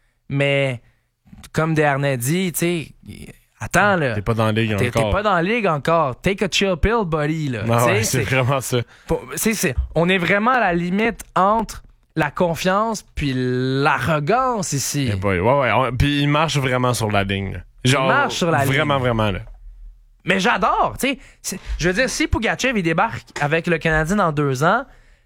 Mais comme Desharnais dit, tu sais, attends, là. T'es pas dans la ligue T'es, encore. t'es pas dans la ligue encore. Take a chill pill, buddy, là. Ah ouais, T'sais, c'est, c'est vraiment ça. Pour- c'est, c'est, on est vraiment à la limite entre la confiance puis l'arrogance ici. Eh boy, ouais, ouais. on- Puis il marche vraiment sur la ligne, là. Genre, Il marche sur la ligne. Vraiment, vraiment, là. Mais j'adore, tu sais. c'est- Je veux dire, si Pougatchev, il débarque avec le Canadien dans deux ans,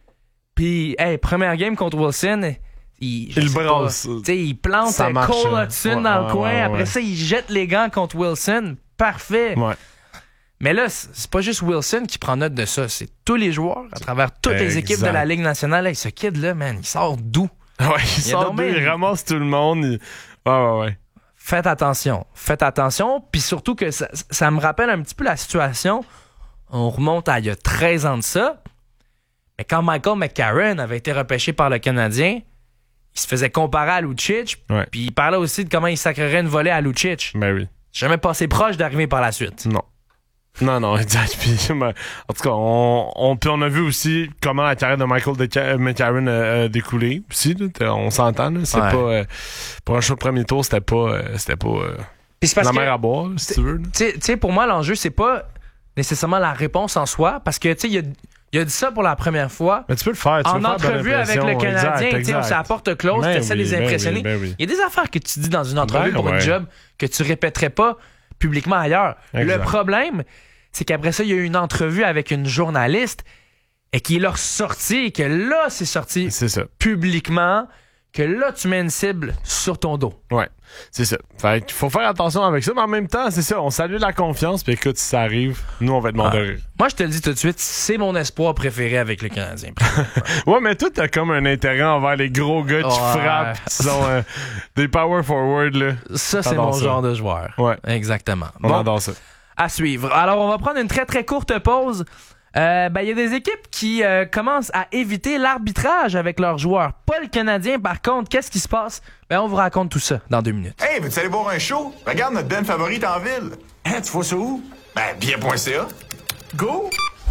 puis, hey, première game contre Wilson, il, je Il sais brasse. pas, tu sais, il plante Ça marche, Cole hein. Hudson Ouais, dans ouais, le coin, ouais, après ouais. ça, il jette les gants contre Wilson. Parfait. Ouais. Mais là, c'est c'est pas juste Wilson qui prend note de ça, c'est tous les joueurs à travers toutes les équipes de Exact. la Ligue nationale. Hey, ce kid-là, man, il sort d'où? Ouais, il Il y a sort donc d'où, bien- il ramasse tout le monde. il- Ouais, ouais, ouais. Faites attention. Faites attention. Puis surtout que ça, ça me rappelle un petit peu la situation. On remonte à il y a treize ans de ça. Mais quand Michael McCarron avait été repêché par le Canadien, il se faisait comparer à Lucic. Ouais. Puis il parlait aussi de comment il sacrerait une volée à Lucic. Ben oui. Jamais passé proche d'arriver par la suite. Non. Non, non, exact. Puis, ben, en tout cas, on, on, puis on a vu aussi comment la carrière de Michael Deca- McCarron a, a découlé aussi. Là. T'as- On s'entend. Là. C'est Ouais. pas, euh, pour un show de premier tour, c'était pas, euh, c'était pas euh, Puis c'est parce la que- mer à boire, là, si tu veux. là. Tu sais- tu sais, pour moi, l'enjeu, c'est pas nécessairement la réponse en soi. Parce que, tu sais, il a, il a dit ça pour la première fois. Mais tu peux le faire. Tu En peux faire bonne entrevue avec impression. le Canadien, Exact, tu sais, on exact. s'est à porte close, Ben tu essaies de oui, les ben impressionner. oui, ben oui. Il y a des affaires que tu dis dans une entrevue Ben pour une ouais. job que tu répéterais pas publiquement ailleurs. Exact. Le problème, c'est qu'après ça, il y a eu une entrevue avec une journaliste et qui l'a ressorti et que là, c'est sorti C'est ça. publiquement, que là, tu mets une cible sur ton dos. Ouais, c'est ça. Fait qu'il faut faire attention avec ça, mais en même temps, c'est ça. On salue la confiance, puis écoute, si ça arrive, nous, on va être mort de Ah. rire. Moi, je te le dis tout de suite, c'est mon espoir préféré avec le Canadien. Ouais, mais toi, t'as comme un intérêt envers les gros gars qui Ouais. frappent, qui sont euh, des power forward, là. Ça, c'est T'adores mon ça. genre de joueur. Ouais. Exactement. On Bon. adore ça. À suivre. Alors, on va prendre une très, très courte pause. Euh, ben, il y a des équipes qui euh, commencent à éviter l'arbitrage avec leurs joueurs. Pas le Canadien, par contre. Qu'est-ce qui se passe? Ben, on vous raconte tout ça dans deux minutes. Hey, veux-tu aller voir un show? Regarde notre band favorite en ville. Hein, tu vois ça où? Ben, bien point C A. Go!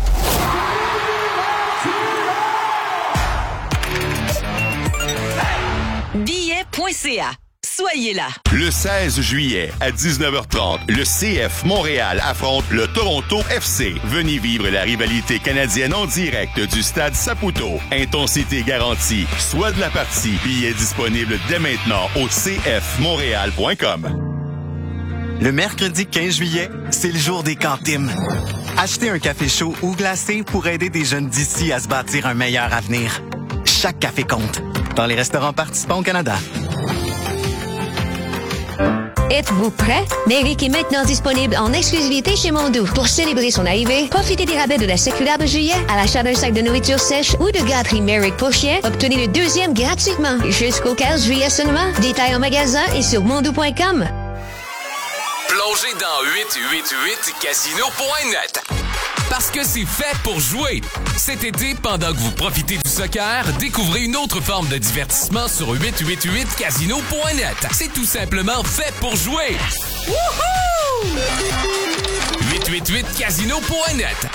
Billets point C A. Soyez là. Le seize juillet à dix-neuf heures trente, le C F Montréal affronte le Toronto F C. Venez vivre la rivalité canadienne en direct du stade Saputo. Intensité garantie. Soit de la partie. Billets disponibles dès maintenant au c f montréal point com. Le mercredi quinze juillet, c'est le jour des cantines. Achetez un café chaud ou glacé pour aider des jeunes d'ici à se bâtir un meilleur avenir. Chaque café compte. Dans les restaurants participants au Canada. Êtes-vous prêt? Méric est maintenant disponible en exclusivité chez Mondou. Pour célébrer son arrivée, profitez des rabais de la circulaire de juillet à l'achat d'un sac de nourriture sèche ou de gâterie Méric pour chien. Obtenez le deuxième gratuitement jusqu'au quinze juillet seulement. Détails en magasin et sur mondou point com. Plongez dans huit cent quatre-vingt-huit casino point net. Parce que c'est fait pour jouer. Cet été, pendant que vous profitez du soccer, découvrez une autre forme de divertissement sur huit cent quatre-vingt-huit casino point net. C'est tout simplement fait pour jouer. Wouhou! huit cent quatre-vingt-huit casino point net.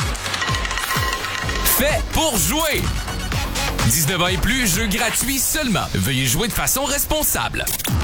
Fait pour jouer. dix-neuf ans et plus, jeu gratuit seulement. Veuillez jouer de façon responsable.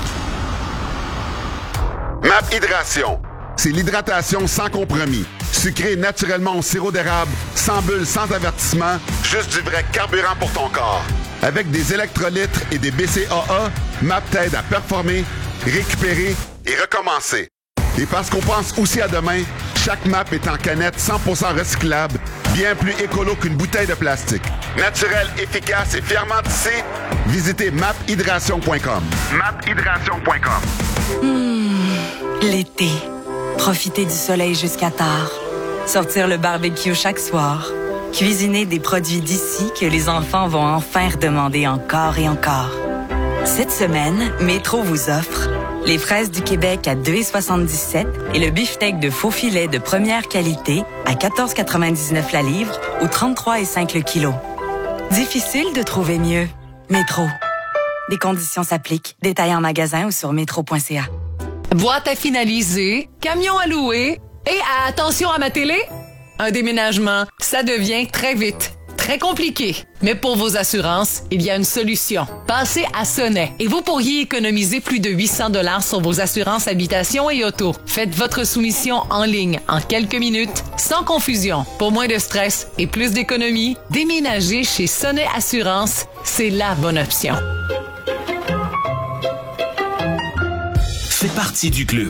MAP Hydration. C'est l'hydratation sans compromis. Sucré naturellement au sirop d'érable, sans bulles, sans avertissement, juste du vrai carburant pour ton corps. Avec des électrolytes et des B C A A, MAP t'aide à performer, récupérer et recommencer. Et parce qu'on pense aussi à demain, chaque MAP est en canette cent pour cent recyclable, bien plus écolo qu'une bouteille de plastique. Naturel, efficace et fièrement tissé, visitez map hydration point com. map hydration point com. Mmh, l'été. Profiter du soleil jusqu'à tard. Sortir le barbecue chaque soir. Cuisiner des produits d'ici que les enfants vont enfin redemander encore et encore. Cette semaine, Métro vous offre les fraises du Québec à deux dollars soixante-dix-sept et le beefsteak de faux filet de première qualité à quatorze dollars quatre-vingt-dix-neuf la livre ou trente-trois virgule cinq le kilo. Difficile de trouver mieux. Métro. Des conditions s'appliquent. Détails en magasin ou sur métro point c a. Boîte à finaliser, camion à louer et attention à ma télé, un déménagement, ça devient très vite, très compliqué. Mais pour vos assurances, il y a une solution. Passez à Sonnet et vous pourriez économiser plus de huit cents dollars sur vos assurances habitation et auto. Faites votre soumission en ligne en quelques minutes, sans confusion. Pour moins de stress et plus d'économie, déménager chez Sonnet Assurance, c'est la bonne option. Fais partie du club.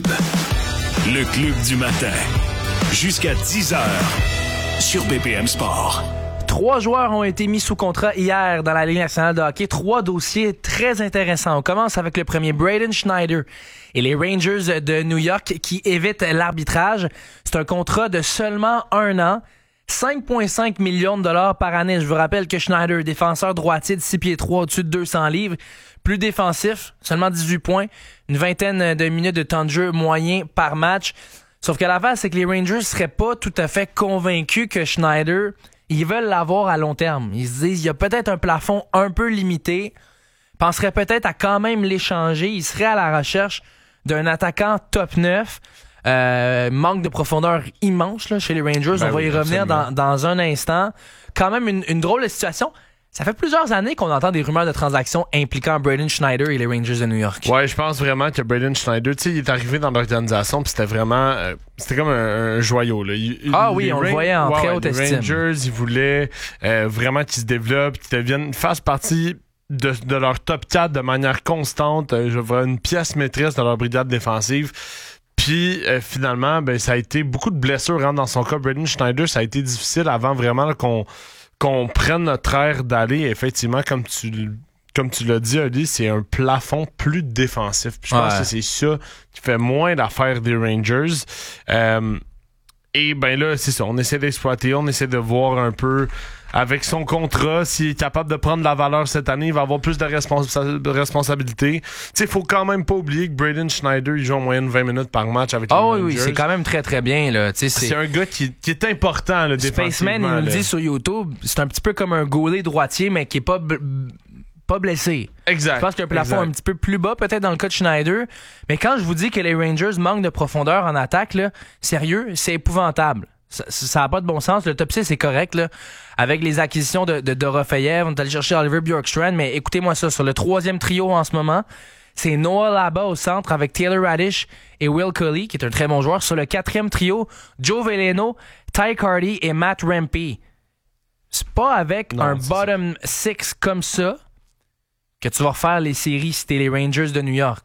Le club du matin. Jusqu'à dix heures sur B P M Sport. Trois joueurs ont été mis sous contrat hier dans la Ligue nationale de hockey. Trois dossiers très intéressants. On commence avec le premier, Braden Schneider et les Rangers de New York qui évitent l'arbitrage. C'est un contrat de seulement un an. cinq virgule cinq millions de dollars par année. Je vous rappelle que Schneider, défenseur droitier de six pieds trois, au-dessus de deux cents livres, plus défensif, seulement dix-huit points, une vingtaine de minutes de temps de jeu moyen par match. Sauf que l'affaire, c'est que les Rangers seraient pas tout à fait convaincus que Schneider, ils veulent l'avoir à long terme. Ils se disent, il y a peut-être un plafond un peu limité, penseraient peut-être à quand même l'échanger. Ils seraient à la recherche d'un attaquant top neuf. Euh, manque de profondeur immense là, chez les Rangers. Ben On va oui, y revenir dans, dans un instant. Quand même une, une drôle de situation. Ça fait plusieurs années qu'on entend des rumeurs de transactions impliquant Braden Schneider et les Rangers de New York. Ouais, je pense vraiment que Braden Schneider, tu sais, il est arrivé dans l'organisation puis c'était vraiment... Euh, c'était comme un, un joyau. Là. Il, ah oui, on Ra- le voyait en ouais, très haute les estime. Les Rangers, ils voulaient euh, vraiment qu'il se développe, qu'il devienne, fasse partie de, de leur top quatre de manière constante. Euh, je vois une pièce maîtresse de leur brigade défensive. Puis euh, finalement, ben ça a été beaucoup de blessures hein, dans son cas. Braden Schneider, ça a été difficile avant vraiment là, qu'on qu'on prenne notre air d'aller. Effectivement, comme tu comme tu l'as dit, Ali, c'est un plafond plus défensif. Puis je pense ouais. que c'est ça qui fait moins l'affaire des Rangers. Euh, et ben là, c'est ça. On essaie d'exploiter, on essaie de voir un peu avec son contrat, s'il est capable de prendre la valeur cette année, il va avoir plus de, responsa- de responsabilités. Tu sais, il faut quand même pas oublier que Braden Schneider, il joue en moyenne vingt minutes par match avec oh, les Rangers. Oui, oui, c'est quand même très très bien. Là. C'est... c'est un gars qui, qui est important. Là, Spaceman, il nous le dit sur YouTube, c'est un petit peu comme un goalie droitier, mais qui est pas... B- pas blessé. Exact. Je pense qu'il y a un plafond exact. un petit peu plus bas, peut-être dans le cas de Schneider. Mais quand je vous dis que les Rangers manquent de profondeur en attaque, là, sérieux, c'est épouvantable. Ça n'a pas de bon sens. Le top six est correct, là. Avec les acquisitions de, de Dorofeyev, on est allé chercher Oliver Bjorkstrand, mais écoutez-moi ça, sur le troisième trio en ce moment, c'est Noah Laba au centre avec Taylor Radish et Will Cully, qui est un très bon joueur. Sur le quatrième trio, Joe Veleno, Ty Cardi et Matt Rempe. C'est pas avec non, un bottom ça. six comme ça que tu vas refaire les séries si t'es les Rangers de New York.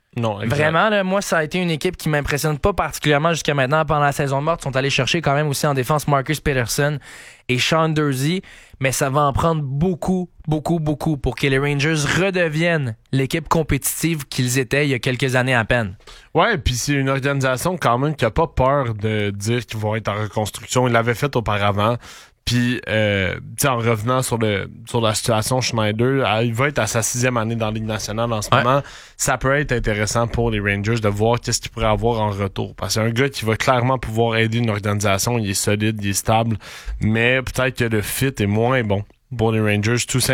Non, exact. Vraiment, là, moi, ça a été une équipe qui m'impressionne pas particulièrement jusqu'à maintenant. Pendant la saison morte, ils sont allés chercher quand même aussi en défense Marcus Peterson et Sean Durzi, mais ça va en prendre beaucoup, beaucoup, beaucoup pour que les Rangers redeviennent l'équipe compétitive qu'ils étaient il y a quelques années à peine. Ouais, puis c'est une organisation quand même qui a pas peur de dire qu'ils vont être en reconstruction. Ils l'avaient fait auparavant. Puis, euh, tu sais, en revenant sur le sur la situation Schneider, il va être à sa sixième année dans la Ligue nationale en ce ouais. moment. Ça peut être intéressant pour les Rangers de voir qu'est-ce qu'il pourrait avoir en retour. Parce que c'est un gars qui va clairement pouvoir aider une organisation. Il est solide, il est stable, mais peut-être que le fit est moins bon pour les Rangers, tout simplement.